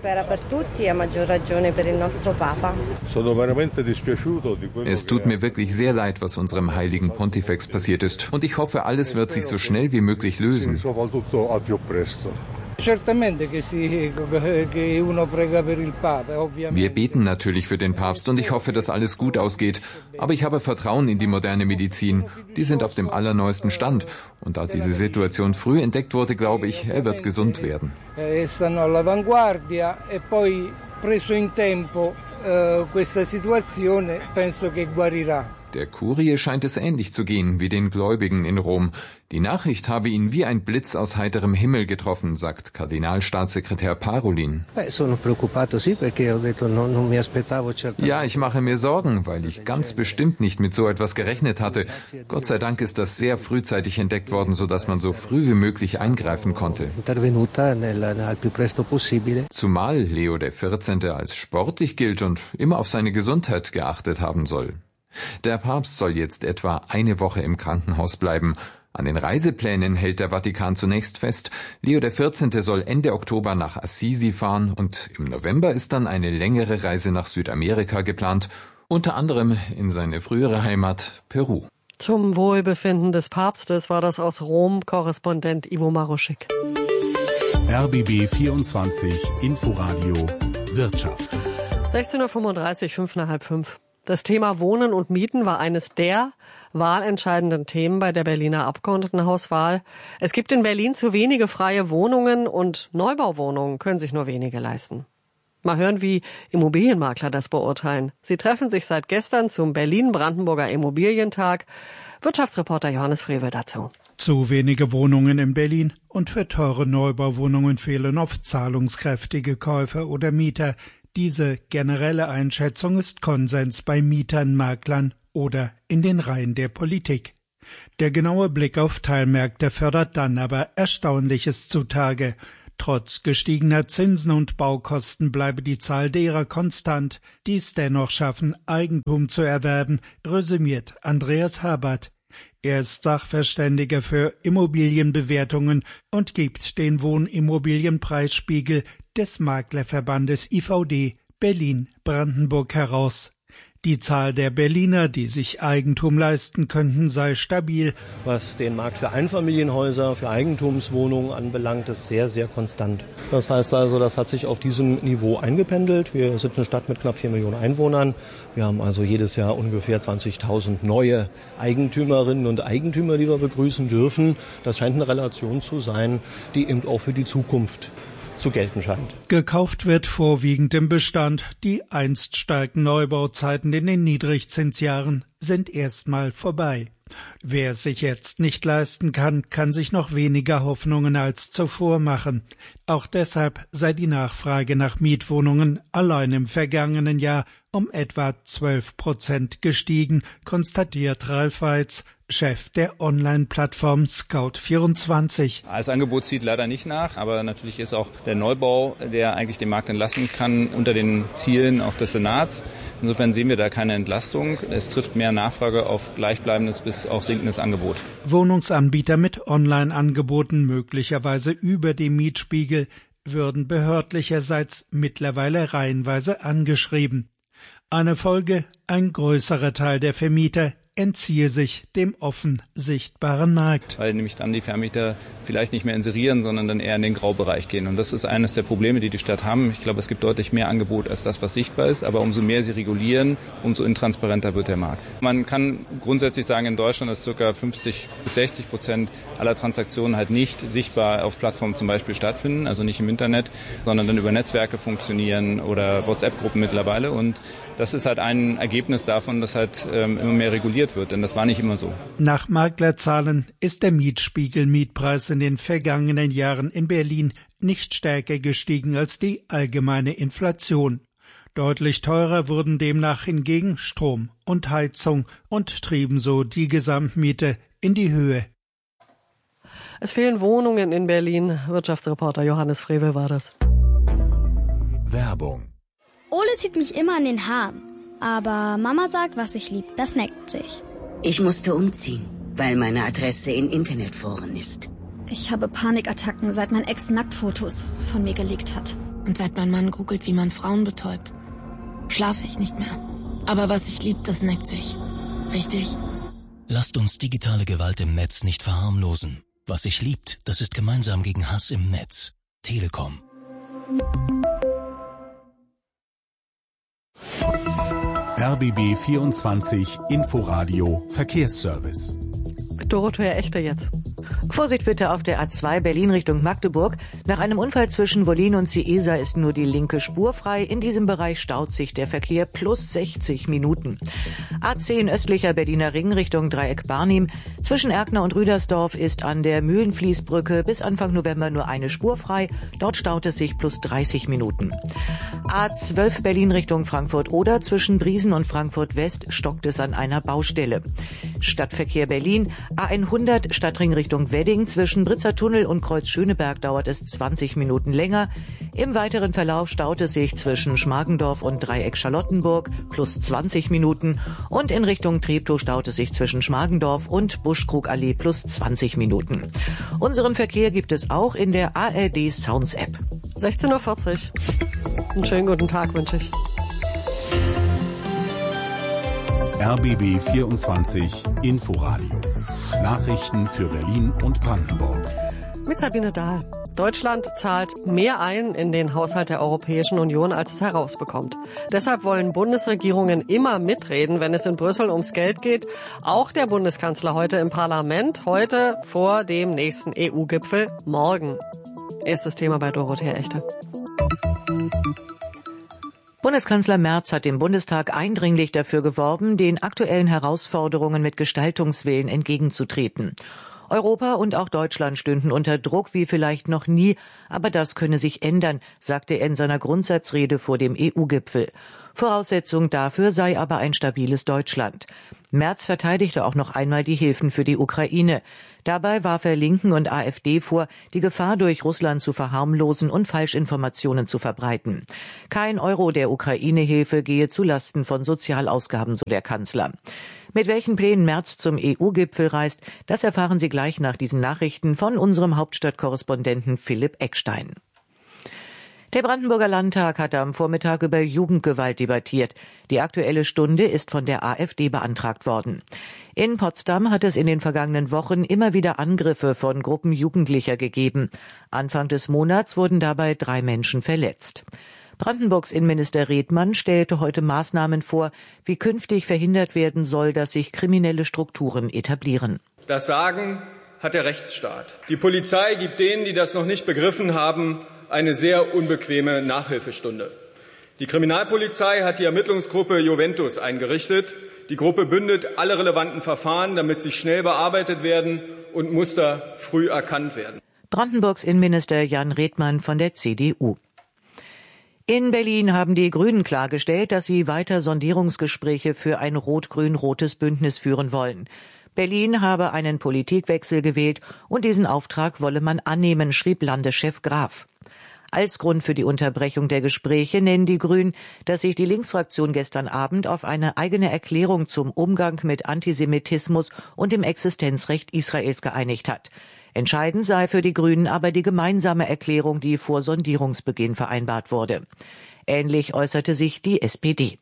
Es tut mir wirklich sehr leid, was unserem heiligen Pontifex passiert ist. Und ich hoffe, alles wird sich so schnell wie möglich lösen. Wir beten natürlich für den Papst und ich hoffe, dass alles gut ausgeht. Aber ich habe Vertrauen in die moderne Medizin. Die sind auf dem allerneuesten Stand. Und da diese Situation früh entdeckt wurde, glaube ich, er wird gesund werden. Der Kurie scheint es ähnlich zu gehen wie den Gläubigen in Rom. Die Nachricht habe ihn wie ein Blitz aus heiterem Himmel getroffen, sagt Kardinalstaatssekretär Parolin. Ja, ich mache mir Sorgen, weil ich ganz bestimmt nicht mit so etwas gerechnet hatte. Gott sei Dank ist das sehr frühzeitig entdeckt worden, sodass man so früh wie möglich eingreifen konnte. Zumal Leo XIV. Als sportlich gilt und immer auf seine Gesundheit geachtet haben soll. Der Papst soll jetzt etwa eine Woche im Krankenhaus bleiben. An den Reiseplänen hält der Vatikan zunächst fest. Leo XIV. Soll Ende Oktober nach Assisi fahren und im November ist dann eine längere Reise nach Südamerika geplant, unter anderem in seine frühere Heimat Peru. Zum Wohlbefinden des Papstes war das aus Rom Korrespondent Ivo Maruschik. RBB 24 Inforadio Wirtschaft. 16.35 Uhr, 5:05. Das Thema Wohnen und Mieten war eines der wahlentscheidenden Themen bei der Berliner Abgeordnetenhauswahl. Es gibt in Berlin zu wenige freie Wohnungen und Neubauwohnungen können sich nur wenige leisten. Mal hören, wie Immobilienmakler das beurteilen. Sie treffen sich seit gestern zum Berlin-Brandenburger Immobilientag. Wirtschaftsreporter Johannes Frevel dazu. Zu wenige Wohnungen in Berlin und für teure Neubauwohnungen fehlen oft zahlungskräftige Käufer oder Mieter. Diese generelle Einschätzung ist Konsens bei Mietern, Maklern oder in den Reihen der Politik. Der genaue Blick auf Teilmärkte fördert dann aber Erstaunliches zutage. Trotz gestiegener Zinsen und Baukosten bleibe die Zahl derer konstant, die es dennoch schaffen, Eigentum zu erwerben, resümiert Andreas Habert. Er ist Sachverständiger für Immobilienbewertungen und gibt den Wohnimmobilienpreisspiegel des Maklerverbandes IVD Berlin-Brandenburg heraus. Die Zahl der Berliner, die sich Eigentum leisten könnten, sei stabil. Was den Markt für Einfamilienhäuser, für Eigentumswohnungen anbelangt, ist sehr, sehr konstant. Das heißt also, das hat sich auf diesem Niveau eingependelt. Wir sind eine Stadt mit knapp 4 Millionen Einwohnern. Wir haben also jedes Jahr ungefähr 20.000 neue Eigentümerinnen und Eigentümer, die wir begrüßen dürfen. Das scheint eine Relation zu sein, die eben auch für die Zukunft zu gelten scheint. Gekauft wird vorwiegend im Bestand. Die einst starken Neubauzeiten in den Niedrigzinsjahren sind erstmal vorbei. Wer es sich jetzt nicht leisten kann, kann sich noch weniger Hoffnungen als zuvor machen. Auch deshalb sei die Nachfrage nach Mietwohnungen allein im vergangenen Jahr um etwa 12% gestiegen, konstatiert Ralf Weitz, Chef der Online-Plattform Scout24. Das Angebot zieht leider nicht nach, aber natürlich ist auch der Neubau, der eigentlich den Markt entlasten kann, unter den Zielen auch des Senats. Insofern sehen wir da keine Entlastung. Es trifft mehr Nachfrage auf gleichbleibendes bis auch sinkendes Angebot. Wohnungsanbieter mit Online-Angeboten möglicherweise über dem Mietspiegel würden behördlicherseits mittlerweile reihenweise angeschrieben. Eine Folge: ein größerer Teil der Vermieter entziehe sich dem offen sichtbaren Markt. Weil nämlich dann die Vermieter vielleicht nicht mehr inserieren, sondern dann eher in den Graubereich gehen. Und das ist eines der Probleme, die die Stadt haben. Ich glaube, es gibt deutlich mehr Angebot als das, was sichtbar ist. Aber umso mehr sie regulieren, umso intransparenter wird der Markt. Man kann grundsätzlich sagen, in Deutschland ist ca. 50-60% aller Transaktionen halt nicht sichtbar auf Plattformen zum Beispiel stattfinden, also nicht im Internet, sondern dann über Netzwerke funktionieren oder WhatsApp-Gruppen mittlerweile. Und das ist halt ein Ergebnis davon, dass halt immer mehr reguliert wird, denn das war nicht immer so. Nach Maklerzahlen ist der Mietspiegel-Mietpreis in den vergangenen Jahren in Berlin nicht stärker gestiegen als die allgemeine Inflation. Deutlich teurer wurden demnach hingegen Strom und Heizung und trieben so die Gesamtmiete in die Höhe. Es fehlen Wohnungen in Berlin. Wirtschaftsreporter Johannes Frevel war das. Werbung. Ole zieht mich immer an den Haaren. Aber Mama sagt, was ich lieb, das neckt sich. Ich musste umziehen, weil meine Adresse in Internetforen ist. Ich habe Panikattacken, seit mein Ex Nacktfotos von mir gelegt hat. Und seit mein Mann googelt, wie man Frauen betäubt, schlafe ich nicht mehr. Aber was ich lieb, das neckt sich. Richtig? Lasst uns digitale Gewalt im Netz nicht verharmlosen. Was sich liebt, das ist gemeinsam gegen Hass im Netz. Telekom. RBB 24 Inforadio Verkehrsservice. Dorothea Echte jetzt. Vorsicht bitte auf der A2 Berlin Richtung Magdeburg. Nach einem Unfall zwischen Wollin und Ciesa ist nur die linke Spur frei. In diesem Bereich staut sich der Verkehr plus 60 Minuten. A10 östlicher Berliner Ring Richtung Dreieck Barnim. Zwischen Erkner und Rüdersdorf ist an der Mühlenfließbrücke bis Anfang November nur eine Spur frei. Dort staut es sich plus 30 Minuten. A12 Berlin Richtung Frankfurt-Oder. Zwischen Briesen und Frankfurt-West stockt es an einer Baustelle. Stadtverkehr Berlin. A100 Stadtring Richtung Wedding zwischen Britzer Tunnel und Kreuz Schöneberg dauert es 20 Minuten länger. Im weiteren Verlauf staut es sich zwischen Schmargendorf und Dreieck Charlottenburg plus 20 Minuten und in Richtung Treptow staut es sich zwischen Schmargendorf und Buschkrugallee plus 20 Minuten. Unseren Verkehr gibt es auch in der ARD Sounds App. 16:40 Uhr. Einen schönen guten Tag wünsche ich. RBB 24 Inforadio. Nachrichten für Berlin und Brandenburg. Mit Sabine Dahl. Deutschland zahlt mehr ein in den Haushalt der Europäischen Union, als es herausbekommt. Deshalb wollen Bundesregierungen immer mitreden, wenn es in Brüssel ums Geld geht. Auch der Bundeskanzler heute im Parlament, heute vor dem nächsten EU-Gipfel, morgen. Erstes Thema bei Dorothea Echte. Bundeskanzler Merz hat im Bundestag eindringlich dafür geworben, den aktuellen Herausforderungen mit Gestaltungswillen entgegenzutreten. Europa und auch Deutschland stünden unter Druck wie vielleicht noch nie, aber das könne sich ändern, sagte er in seiner Grundsatzrede vor dem EU-Gipfel. Voraussetzung dafür sei aber ein stabiles Deutschland. Merz verteidigte auch noch einmal die Hilfen für die Ukraine. Dabei warf er Linken und AfD vor, die Gefahr durch Russland zu verharmlosen und Falschinformationen zu verbreiten. Kein Euro der Ukraine-Hilfe gehe zulasten von Sozialausgaben, so der Kanzler. Mit welchen Plänen Merz zum EU-Gipfel reist, das erfahren Sie gleich nach diesen Nachrichten von unserem Hauptstadtkorrespondenten Philipp Eckstein. Der Brandenburger Landtag hat am Vormittag über Jugendgewalt debattiert. Die Aktuelle Stunde ist von der AfD beantragt worden. In Potsdam hat es in den vergangenen Wochen immer wieder Angriffe von Gruppen Jugendlicher gegeben. Anfang des Monats wurden dabei 3 Menschen verletzt. Brandenburgs Innenminister Redmann stellte heute Maßnahmen vor, wie künftig verhindert werden soll, dass sich kriminelle Strukturen etablieren. Das Sagen hat der Rechtsstaat. Die Polizei gibt denen, die das noch nicht begriffen haben, eine sehr unbequeme Nachhilfestunde. Die Kriminalpolizei hat die Ermittlungsgruppe Juventus eingerichtet. Die Gruppe bündet alle relevanten Verfahren, damit sie schnell bearbeitet werden und Muster früh erkannt werden. Brandenburgs Innenminister Jan Redmann von der CDU. In Berlin haben die Grünen klargestellt, dass sie weiter Sondierungsgespräche für ein rot-grün-rotes Bündnis führen wollen. Berlin habe einen Politikwechsel gewählt und diesen Auftrag wolle man annehmen, schrieb Landeschef Graf. Als Grund für die Unterbrechung der Gespräche nennen die Grünen, dass sich die Linksfraktion gestern Abend auf eine eigene Erklärung zum Umgang mit Antisemitismus und dem Existenzrecht Israels geeinigt hat. Entscheidend sei für die Grünen aber die gemeinsame Erklärung, die vor Sondierungsbeginn vereinbart wurde. Ähnlich äußerte sich die SPD.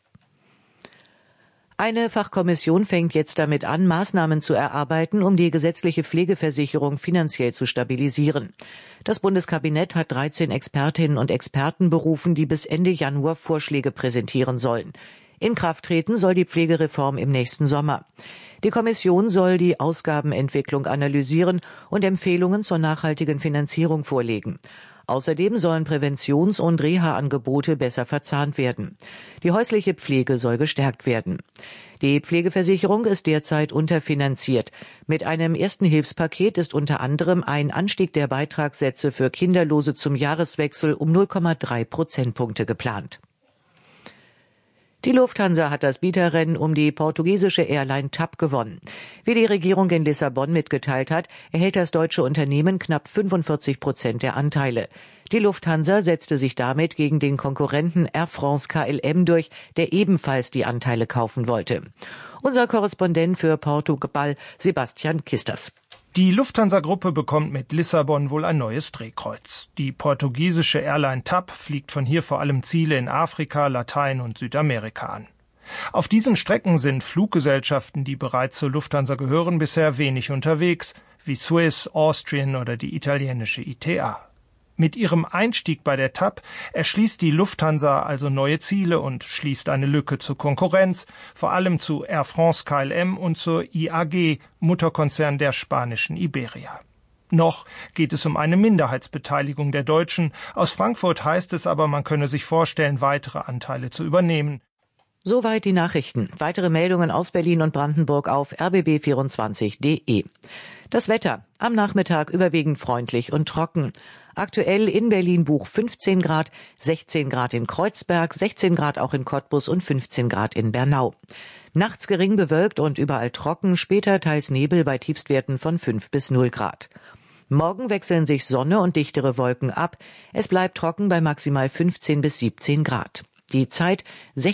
Eine Fachkommission fängt jetzt damit an, Maßnahmen zu erarbeiten, um die gesetzliche Pflegeversicherung finanziell zu stabilisieren. Das Bundeskabinett hat 13 Expertinnen und Experten berufen, die bis Ende Januar Vorschläge präsentieren sollen. In Kraft treten soll die Pflegereform im nächsten Sommer. Die Kommission soll die Ausgabenentwicklung analysieren und Empfehlungen zur nachhaltigen Finanzierung vorlegen. Außerdem sollen Präventions- und Reha-Angebote besser verzahnt werden. Die häusliche Pflege soll gestärkt werden. Die Pflegeversicherung ist derzeit unterfinanziert. Mit einem ersten Hilfspaket ist unter anderem ein Anstieg der Beitragssätze für Kinderlose zum Jahreswechsel um 0,3 Prozentpunkte geplant. Die Lufthansa hat das Bieterrennen um die portugiesische Airline TAP gewonnen. Wie die Regierung in Lissabon mitgeteilt hat, erhält das deutsche Unternehmen knapp 45% der Anteile. Die Lufthansa setzte sich damit gegen den Konkurrenten Air France KLM durch, der ebenfalls die Anteile kaufen wollte. Unser Korrespondent für Portugal, Sebastian Kisters. Die Lufthansa-Gruppe bekommt mit Lissabon wohl ein neues Drehkreuz. Die portugiesische Airline TAP fliegt von hier vor allem Ziele in Afrika, Latein- und Südamerika an. Auf diesen Strecken sind Fluggesellschaften, die bereits zur Lufthansa gehören, bisher wenig unterwegs, wie Swiss, Austrian oder die italienische ITA. Mit ihrem Einstieg bei der TAP erschließt die Lufthansa also neue Ziele und schließt eine Lücke zur Konkurrenz, vor allem zu Air France KLM und zur IAG, Mutterkonzern der spanischen Iberia. Noch geht es um eine Minderheitsbeteiligung der Deutschen. Aus Frankfurt heißt es aber, man könne sich vorstellen, weitere Anteile zu übernehmen. Soweit die Nachrichten. Weitere Meldungen aus Berlin und Brandenburg auf rbb24.de. Das Wetter. Am Nachmittag überwiegend freundlich und trocken. Aktuell in Berlin-Buch 15 Grad, 16 Grad in Kreuzberg, 16 Grad auch in Cottbus und 15 Grad in Bernau. Nachts gering bewölkt und überall trocken, später teils Nebel bei Tiefstwerten von 5 bis 0 Grad. Morgen wechseln sich Sonne und dichtere Wolken ab. Es bleibt trocken bei maximal 15 bis 17 Grad. Die Zeit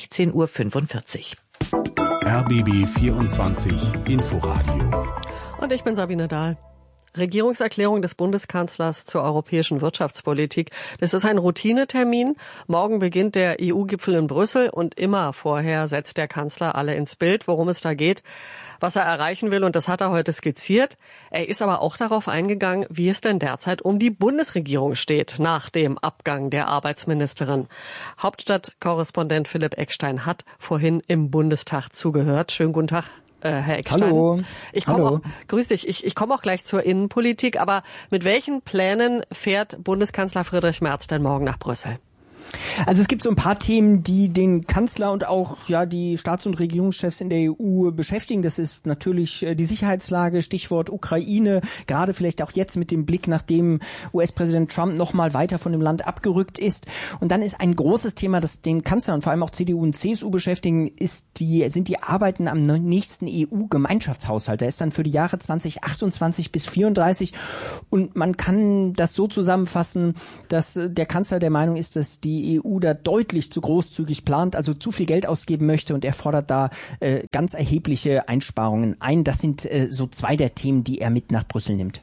16:45 Uhr. RBB 24 Inforadio. Und ich bin Sabine Dahl. Regierungserklärung des Bundeskanzlers zur europäischen Wirtschaftspolitik. Das ist ein Routinetermin. Morgen beginnt der EU-Gipfel in Brüssel und immer vorher setzt der Kanzler alle ins Bild, worum es da geht, was er erreichen will, und das hat er heute skizziert. Er ist aber auch darauf eingegangen, wie es denn derzeit um die Bundesregierung steht nach dem Abgang der Arbeitsministerin. Hauptstadtkorrespondent Philipp Eckstein hat vorhin im Bundestag zugehört. Schönen guten Tag, Herr Eckstein. Hallo. Grüß dich. Ich komme auch gleich zur Innenpolitik, aber mit welchen Plänen fährt Bundeskanzler Friedrich Merz denn morgen nach Brüssel? Also es gibt so ein paar Themen, die den Kanzler und auch die Staats- und Regierungschefs in der EU beschäftigen. Das ist natürlich die Sicherheitslage, Stichwort Ukraine, gerade vielleicht auch jetzt mit dem Blick, nachdem US-Präsident Trump noch mal weiter von dem Land abgerückt ist. Und dann ist ein großes Thema, das den Kanzler und vor allem auch CDU und CSU beschäftigen, sind die Arbeiten am nächsten EU-Gemeinschaftshaushalt. Der ist dann für die Jahre 2028 bis 34. Und man kann das so zusammenfassen, dass der Kanzler der Meinung ist, dass die EU da deutlich zu großzügig plant, also zu viel Geld ausgeben möchte, und er fordert da ganz erhebliche Einsparungen ein. Das sind so zwei der Themen, die er mit nach Brüssel nimmt.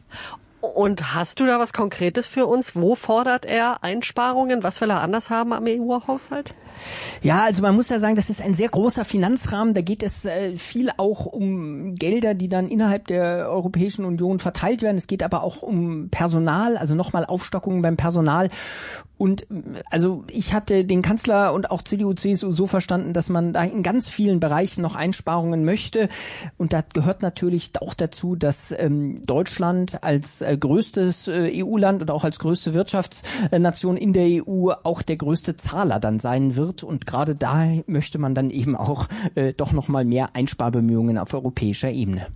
Und hast du da was Konkretes für uns? Wo fordert er Einsparungen? Was will er anders haben am EU-Haushalt? Ja, also man muss ja sagen, das ist ein sehr großer Finanzrahmen. Da geht es viel auch um Gelder, die dann innerhalb der Europäischen Union verteilt werden. Es geht aber auch um Personal, also nochmal Aufstockungen beim Personal. Und also ich hatte den Kanzler und auch CDU, CSU so verstanden, dass man da in ganz vielen Bereichen noch Einsparungen möchte. Und da gehört natürlich auch dazu, dass Deutschland als größtes EU-Land und auch als größte Wirtschaftsnation in der EU auch der größte Zahler dann sein wird. Und gerade da möchte man dann eben auch doch noch mal mehr Einsparbemühungen auf europäischer Ebene.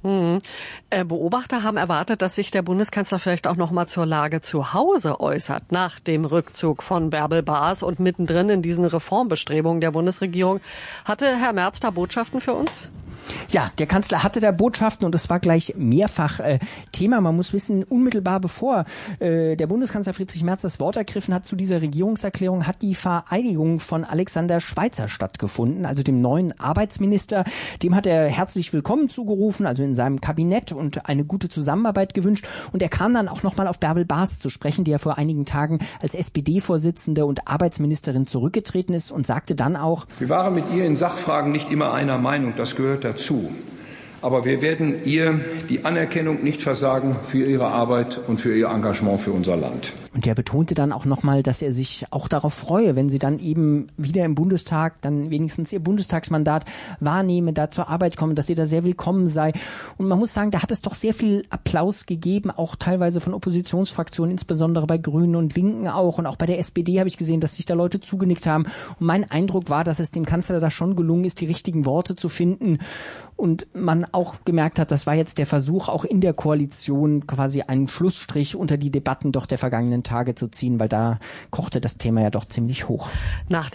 Beobachter haben erwartet, dass sich der Bundeskanzler vielleicht auch noch mal zur Lage zu Hause äußert, nach dem Rückzug von Bärbel Baas und mittendrin in diesen Reformbestrebungen der Bundesregierung. Hatte Herr Merz da Botschaften für uns? Ja, der Kanzler hatte da Botschaften und es war gleich mehrfach Thema. Man muss wissen, unmittelbar bevor der Bundeskanzler Friedrich Merz das Wort ergriffen hat zu dieser Regierungserklärung, hat die Vereidigung von Alexander Schweitzer stattgefunden, also dem neuen Arbeitsminister. Dem hat er herzlich willkommen zugerufen, also in seinem Kabinett, und eine gute Zusammenarbeit gewünscht. Und er kam dann auch nochmal auf Bärbel Baas zu sprechen, die ja vor einigen Tagen als SPD-Vorsitzende und Arbeitsministerin zurückgetreten ist, und sagte dann auch: Wir waren mit ihr in Sachfragen nicht immer einer Meinung, das gehört dazu. Aber wir werden ihr die Anerkennung nicht versagen für ihre Arbeit und für ihr Engagement für unser Land. Und er betonte dann auch nochmal, dass er sich auch darauf freue, wenn sie dann eben wieder im Bundestag dann wenigstens ihr Bundestagsmandat wahrnehmen, da zur Arbeit kommen, dass sie da sehr willkommen sei. Und man muss sagen, da hat es doch sehr viel Applaus gegeben, auch teilweise von Oppositionsfraktionen, insbesondere bei Grünen und Linken auch. Und auch bei der SPD habe ich gesehen, dass sich da Leute zugenickt haben. Und mein Eindruck war, dass es dem Kanzler da schon gelungen ist, die richtigen Worte zu finden. Und man auch gemerkt hat, das war jetzt der Versuch, auch in der Koalition quasi einen Schlussstrich unter die Debatten doch der vergangenen Tage zu ziehen, weil da kochte das Thema ja doch ziemlich hoch. Nach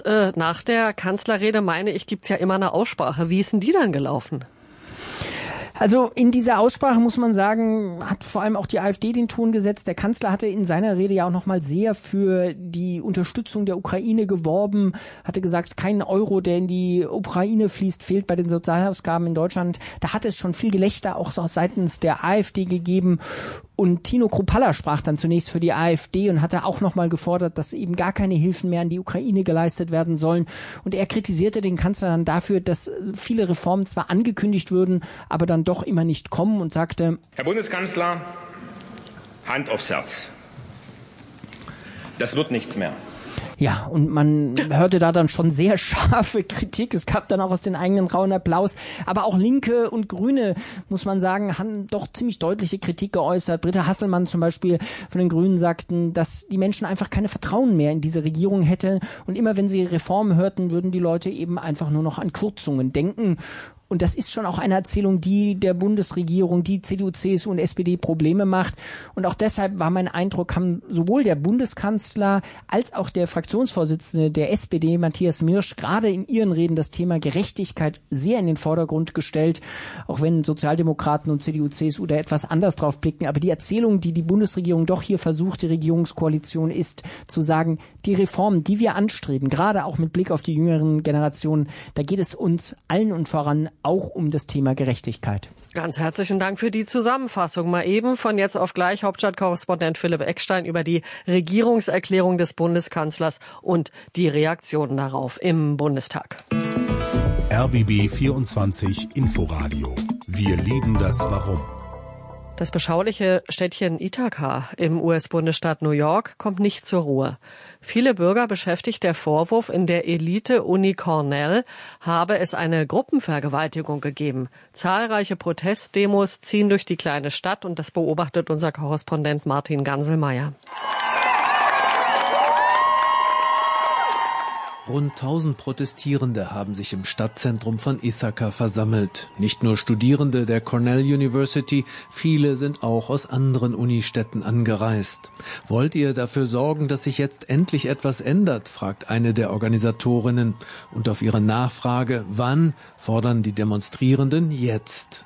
der Kanzlerrede, meine ich, gibt's ja immer eine Aussprache. Wie ist denn die dann gelaufen? Also in dieser Aussprache, muss man sagen, hat vor allem auch die AfD den Ton gesetzt. Der Kanzler hatte in seiner Rede ja auch nochmal sehr für die Unterstützung der Ukraine geworben, hatte gesagt, kein Euro, der in die Ukraine fließt, fehlt bei den Sozialausgaben in Deutschland. Da hat es schon viel Gelächter auch seitens der AfD gegeben. Und Tino Kruppalla sprach dann zunächst für die AfD und hatte auch nochmal gefordert, dass eben gar keine Hilfen mehr an die Ukraine geleistet werden sollen. Und er kritisierte den Kanzler dann dafür, dass viele Reformen zwar angekündigt würden, aber dann doch immer nicht kommen, und sagte: Herr Bundeskanzler, Hand aufs Herz. Das wird nichts mehr. Ja, und man hörte da dann schon sehr scharfe Kritik. Es gab dann auch aus den eigenen Reihen Applaus. Aber auch Linke und Grüne, muss man sagen, haben doch ziemlich deutliche Kritik geäußert. Britta Hasselmann zum Beispiel von den Grünen sagten, dass die Menschen einfach keine Vertrauen mehr in diese Regierung hätten. Und immer wenn sie Reformen hörten, würden die Leute eben einfach nur noch an Kürzungen denken. Und das ist schon auch eine Erzählung, die der Bundesregierung, die CDU, CSU und SPD Probleme macht. Und auch deshalb war mein Eindruck, haben sowohl der Bundeskanzler als auch der Fraktionsvorsitzende der SPD, Matthias Mirsch, gerade in ihren Reden das Thema Gerechtigkeit sehr in den Vordergrund gestellt. Auch wenn Sozialdemokraten und CDU, CSU da etwas anders drauf blicken. Aber die Erzählung, die die Bundesregierung doch hier versucht, die Regierungskoalition, ist zu sagen, die Reformen, die wir anstreben, gerade auch mit Blick auf die jüngeren Generationen, da geht es uns allen und voran auch um das Thema Gerechtigkeit. Ganz herzlichen Dank für die Zusammenfassung. Mal eben von jetzt auf gleich Hauptstadtkorrespondent Philipp Eckstein über die Regierungserklärung des Bundeskanzlers und die Reaktionen darauf im Bundestag. RBB 24 Inforadio. Wir lieben das Warum. Das beschauliche Städtchen Ithaca im US-Bundesstaat New York kommt nicht zur Ruhe. Viele Bürger beschäftigt der Vorwurf, in der Elite-Uni Cornell habe es eine Gruppenvergewaltigung gegeben. Zahlreiche Protestdemos ziehen durch die kleine Stadt und das beobachtet unser Korrespondent Martin Ganselmeier. Rund 1000 Protestierende haben sich im Stadtzentrum von Ithaca versammelt. Nicht nur Studierende der Cornell University, viele sind auch aus anderen Unistädten angereist. Wollt ihr dafür sorgen, dass sich jetzt endlich etwas ändert, fragt eine der Organisatorinnen. Und auf ihre Nachfrage, wann, fordern die Demonstrierenden jetzt.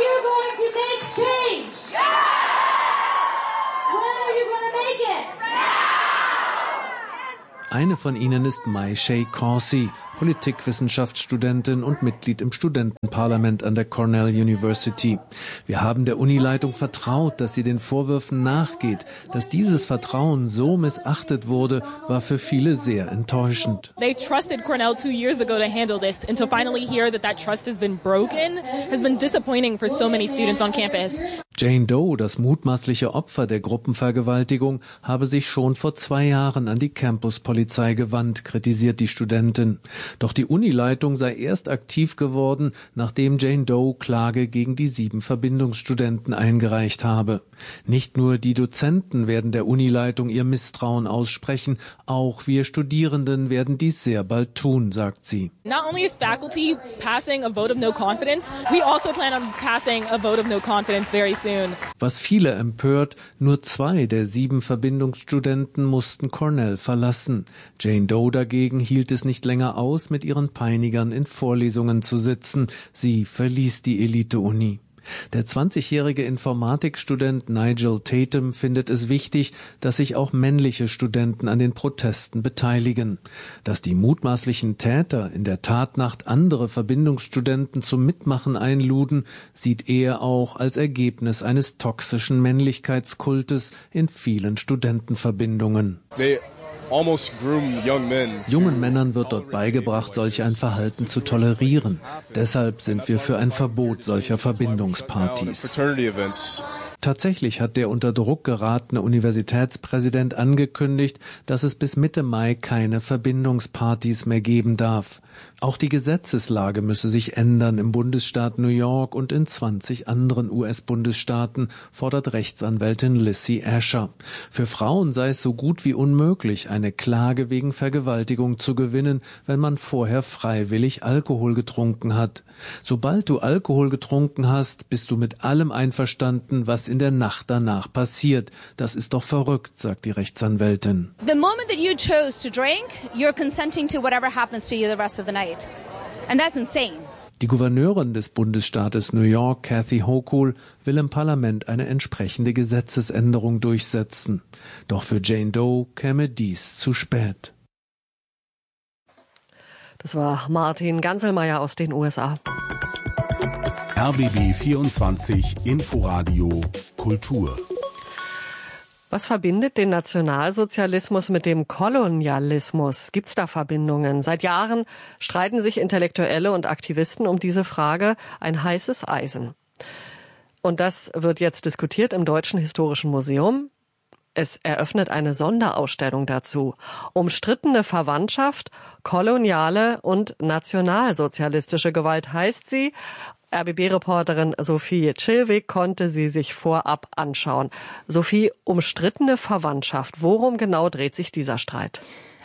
Eine von ihnen ist Mai-Shay Corsi, Politikwissenschaftsstudentin und Mitglied im Studentenparlament an der Cornell University. Wir haben der Unileitung vertraut, dass sie den Vorwürfen nachgeht. Dass dieses Vertrauen so missachtet wurde, war für viele sehr enttäuschend. They trusted Cornell 2 years ago to handle this, and to finally hear that trust has been broken has been disappointing for so many students on campus. Jane Doe, das mutmaßliche Opfer der Gruppenvergewaltigung, habe sich schon vor 2 Jahren an die Campuspolizei gewandt, kritisiert die Studentin. Doch die Unileitung sei erst aktiv geworden, nachdem Jane Doe Klage gegen die 7 Verbindungsstudenten eingereicht habe. Nicht nur die Dozenten werden der Unileitung ihr Misstrauen aussprechen, auch wir Studierenden werden dies sehr bald tun, sagt sie. Not only is faculty passing a vote of no confidence, we also plan on passing a vote of no confidence very soon. Was viele empört, nur 2 der 7 Verbindungsstudenten mussten Cornell verlassen. Jane Doe dagegen hielt es nicht länger aus, mit ihren Peinigern in Vorlesungen zu sitzen. Sie verließ die Elite-Uni. Der 20-jährige Informatikstudent Nigel Tatum findet es wichtig, dass sich auch männliche Studenten an den Protesten beteiligen. Dass die mutmaßlichen Täter in der Tatnacht andere Verbindungsstudenten zum Mitmachen einluden, sieht er auch als Ergebnis eines toxischen Männlichkeitskultes in vielen Studentenverbindungen. Jungen Männern wird dort beigebracht, solch ein Verhalten zu tolerieren. Deshalb sind wir für ein Verbot solcher Verbindungspartys. Tatsächlich hat der unter Druck geratene Universitätspräsident angekündigt, dass es bis Mitte Mai keine Verbindungspartys mehr geben darf. Auch die Gesetzeslage müsse sich ändern im Bundesstaat New York und in 20 anderen US-Bundesstaaten, fordert Rechtsanwältin Lissy Asher. Für Frauen sei es so gut wie unmöglich, eine Klage wegen Vergewaltigung zu gewinnen, wenn man vorher freiwillig Alkohol getrunken hat. Sobald du Alkohol getrunken hast, bist du mit allem einverstanden, was in der Nacht danach passiert. Das ist doch verrückt, sagt die Rechtsanwältin. The moment that you chose to drink, you're consenting to whatever happens to you the rest of the night. And that's insane. Die Gouverneurin des Bundesstaates New York, Kathy Hochul, will im Parlament eine entsprechende Gesetzesänderung durchsetzen. Doch für Jane Doe käme dies zu spät. Das war Martin Ganselmeier aus den USA. RBB 24 Inforadio Kultur. Was verbindet den Nationalsozialismus mit dem Kolonialismus? Gibt's da Verbindungen? Seit Jahren streiten sich Intellektuelle und Aktivisten um diese Frage, ein heißes Eisen. Und das wird jetzt diskutiert im Deutschen Historischen Museum. Es eröffnet eine Sonderausstellung dazu. Umstrittene Verwandtschaft, koloniale und nationalsozialistische Gewalt heißt sie. RBB-Reporterin Sophie Chilwig konnte sie sich vorab anschauen. Sophie, umstrittene Verwandtschaft. Worum genau dreht sich dieser Streit?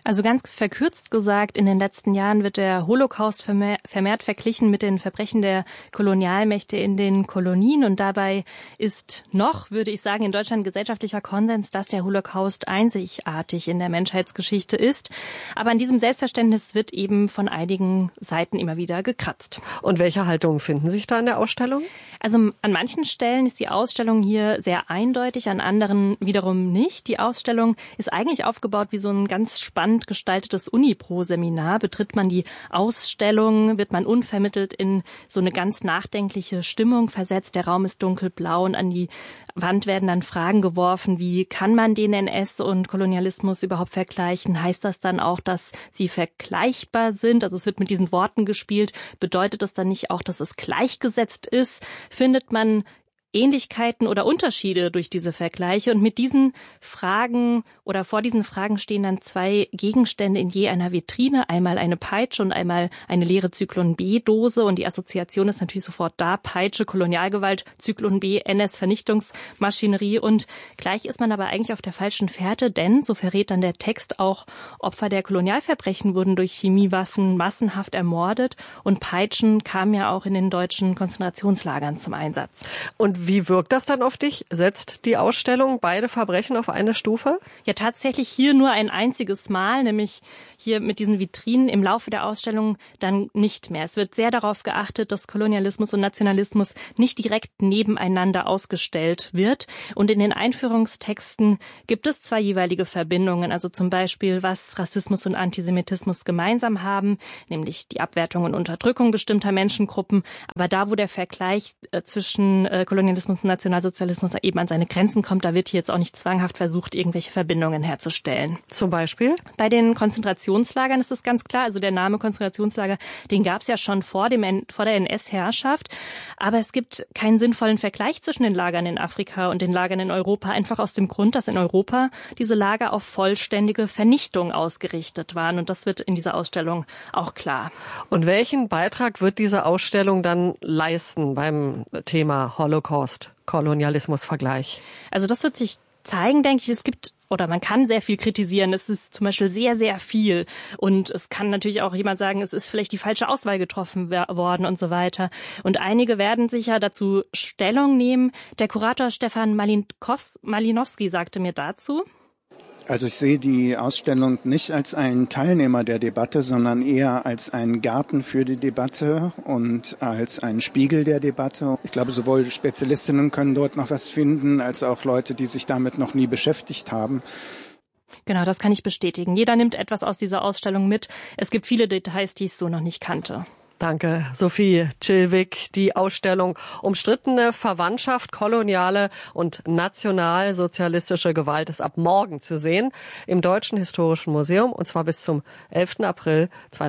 Also ganz verkürzt gesagt, in den letzten Jahren wird der Holocaust vermehrt verglichen mit den Verbrechen der Kolonialmächte in den Kolonien. Und dabei ist noch, würde ich sagen, in Deutschland gesellschaftlicher Konsens, dass der Holocaust einzigartig in der Menschheitsgeschichte ist. Aber an diesem Selbstverständnis wird eben von einigen Seiten immer wieder gekratzt. Und welche Haltungen finden sich da in der Ausstellung? Also an manchen Stellen ist die Ausstellung hier sehr eindeutig, an anderen wiederum nicht. Die Ausstellung ist eigentlich aufgebaut wie so ein ganz spannend gestaltetes Uni-Pro-Seminar. Betritt man die Ausstellung, wird man unvermittelt in so eine ganz nachdenkliche Stimmung versetzt. Der Raum ist dunkelblau und an die Wand werden dann Fragen geworfen, wie kann man den NS und Kolonialismus überhaupt vergleichen? Heißt das dann auch, dass sie vergleichbar sind? Also es wird mit diesen Worten gespielt. Bedeutet das dann nicht auch, dass es gleichgesetzt ist? Findet man Ähnlichkeiten oder Unterschiede durch diese Vergleiche? Und mit diesen Fragen oder vor diesen Fragen stehen dann zwei Gegenstände in je einer Vitrine. Einmal eine Peitsche und einmal eine leere Zyklon-B-Dose. Und die Assoziation ist natürlich sofort da. Peitsche, Kolonialgewalt, Zyklon-B, NS-Vernichtungsmaschinerie. Und gleich ist man aber eigentlich auf der falschen Fährte, denn, so verrät dann der Text auch, Opfer der Kolonialverbrechen wurden durch Chemiewaffen massenhaft ermordet. Und Peitschen kamen ja auch in den deutschen Konzentrationslagern zum Einsatz. Und wie wirkt das dann auf dich? Setzt die Ausstellung beide Verbrechen auf eine Stufe? Ja, tatsächlich hier nur ein einziges Mal, nämlich hier mit diesen Vitrinen, im Laufe der Ausstellung dann nicht mehr. Es wird sehr darauf geachtet, dass Kolonialismus und Nationalismus nicht direkt nebeneinander ausgestellt wird. Und in den Einführungstexten gibt es zwar jeweilige Verbindungen, also zum Beispiel, was Rassismus und Antisemitismus gemeinsam haben, nämlich die Abwertung und Unterdrückung bestimmter Menschengruppen. Aber da, wo der Vergleich zwischen Kolonialismus und Nationalsozialismus eben an seine Grenzen kommt, da wird hier jetzt auch nicht zwanghaft versucht, irgendwelche Verbindungen herzustellen. Zum Beispiel? Bei den Konzentrationslagern ist es ganz klar, also der Name Konzentrationslager, den gab es ja schon vor der NS-Herrschaft, aber es gibt keinen sinnvollen Vergleich zwischen den Lagern in Afrika und den Lagern in Europa, einfach aus dem Grund, dass in Europa diese Lager auf vollständige Vernichtung ausgerichtet waren, und das wird in dieser Ausstellung auch klar. Und welchen Beitrag wird diese Ausstellung dann leisten beim Thema Holocaust, Kolonialismus-Vergleich? Also das wird sich zeigen, denke ich. Es gibt, oder man kann sehr viel kritisieren. Es ist zum Beispiel sehr, sehr viel. Und es kann natürlich auch jemand sagen, es ist vielleicht die falsche Auswahl getroffen worden und so weiter. Und einige werden sicher dazu Stellung nehmen. Der Kurator Stefan Malinowski sagte mir dazu: Also ich sehe die Ausstellung nicht als einen Teilnehmer der Debatte, sondern eher als einen Garten für die Debatte und als einen Spiegel der Debatte. Ich glaube, sowohl Spezialistinnen können dort noch was finden, als auch Leute, die sich damit noch nie beschäftigt haben. Genau, das kann ich bestätigen. Jeder nimmt etwas aus dieser Ausstellung mit. Es gibt viele Details, die ich so noch nicht kannte. Danke, Sophie Chilwig. Die Ausstellung Umstrittene Verwandtschaft, koloniale und nationalsozialistische Gewalt ist ab morgen zu sehen im Deutschen Historischen Museum, und zwar bis zum 11. April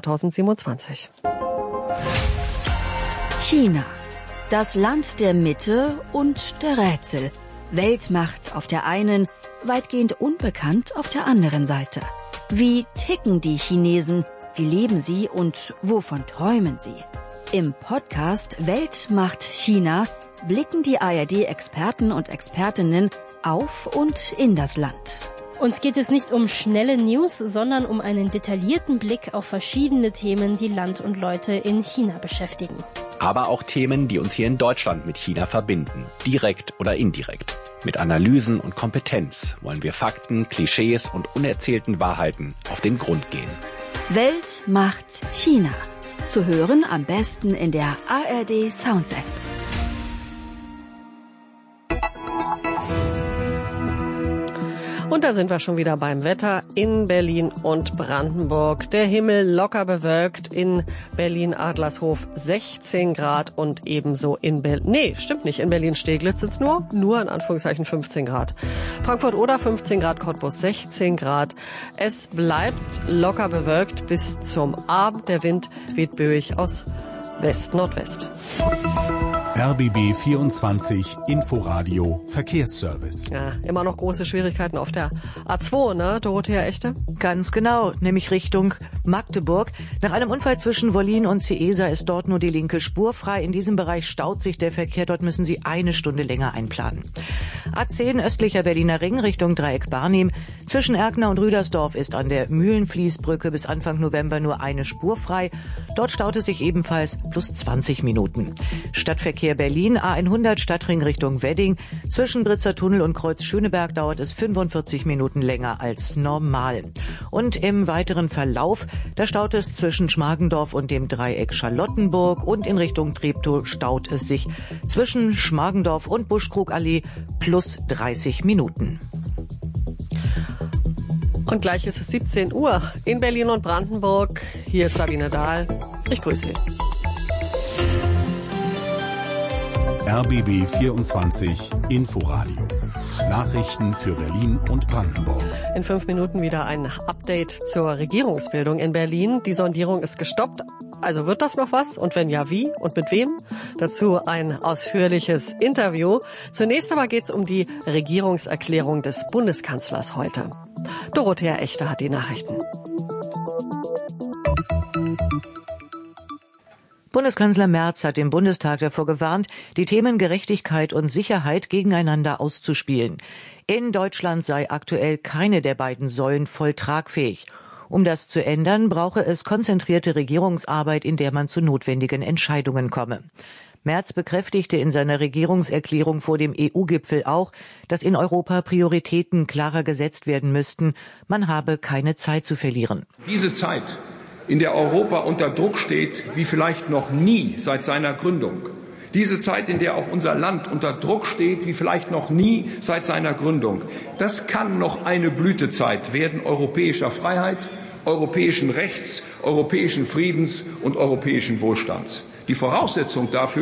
2027. China, das Land der Mitte und der Rätsel. Weltmacht auf der einen, weitgehend unbekannt auf der anderen Seite. Wie ticken die Chinesen? Wie leben sie und wovon träumen sie? Im Podcast Welt macht China blicken die ARD-Experten und Expertinnen auf und in das Land. Uns geht es nicht um schnelle News, sondern um einen detaillierten Blick auf verschiedene Themen, die Land und Leute in China beschäftigen. Aber auch Themen, die uns hier in Deutschland mit China verbinden, direkt oder indirekt. Mit Analysen und Kompetenz wollen wir Fakten, Klischees und unerzählten Wahrheiten auf den Grund gehen. Welt macht China. Zu hören am besten in der ARD Sounds App. Und da sind wir schon wieder beim Wetter in Berlin und Brandenburg. Der Himmel locker bewölkt, in Berlin-Adlershof 16 Grad und ebenso in Berlin. Nee, stimmt nicht. In Berlin-Steglitz sind es nur in Anführungszeichen 15 Grad. Frankfurt-Oder 15 Grad, Cottbus 16 Grad. Es bleibt locker bewölkt bis zum Abend. Der Wind weht böig aus West-Nordwest. RBB 24 Inforadio Verkehrsservice. Ja, immer noch große Schwierigkeiten auf der A2, ne, Dorothea Echte? Ganz genau, nämlich Richtung Magdeburg. Nach einem Unfall zwischen Wollin und Ciesa ist dort nur die linke Spur frei. In diesem Bereich staut sich der Verkehr. Dort müssen Sie eine Stunde länger einplanen. A10 östlicher Berliner Ring Richtung Dreieck Barnim. Zwischen Erkner und Rüdersdorf ist an der Mühlenfließbrücke bis Anfang November nur eine Spur frei. Dort staut es sich ebenfalls plus 20 Minuten. Stadtverkehr Berlin, A100 Stadtring Richtung Wedding. Zwischen Britzer Tunnel und Kreuz Schöneberg dauert es 45 Minuten länger als normal. Und im weiteren Verlauf, da staut es zwischen Schmargendorf und dem Dreieck Charlottenburg und in Richtung Treptow staut es sich zwischen Schmargendorf und Buschkrugallee plus 30 Minuten. Und gleich ist es 17 Uhr in Berlin und Brandenburg. Hier ist Sabine Dahl. Ich grüße Sie. RBB 24 Inforadio. Nachrichten für Berlin und Brandenburg. In 5 Minuten wieder ein Update zur Regierungsbildung in Berlin. Die Sondierung ist gestoppt. Also wird das noch was? Und wenn ja, wie und mit wem? Dazu ein ausführliches Interview. Zunächst aber geht es um die Regierungserklärung des Bundeskanzlers heute. Dorothea Echte hat die Nachrichten. Bundeskanzler Merz hat im Bundestag davor gewarnt, die Themen Gerechtigkeit und Sicherheit gegeneinander auszuspielen. In Deutschland sei aktuell keine der beiden Säulen voll tragfähig. Um das zu ändern, brauche es konzentrierte Regierungsarbeit, in der man zu notwendigen Entscheidungen komme. Merz bekräftigte in seiner Regierungserklärung vor dem EU-Gipfel auch, dass in Europa Prioritäten klarer gesetzt werden müssten. Man habe keine Zeit zu verlieren. Diese Zeit, in der Europa unter Druck steht, wie vielleicht noch nie seit seiner Gründung. Diese Zeit, in der auch unser Land unter Druck steht, wie vielleicht noch nie seit seiner Gründung. Das kann noch eine Blütezeit werden europäischer Freiheit, europäischen Rechts, europäischen Friedens und europäischen Wohlstands. Die Voraussetzung dafür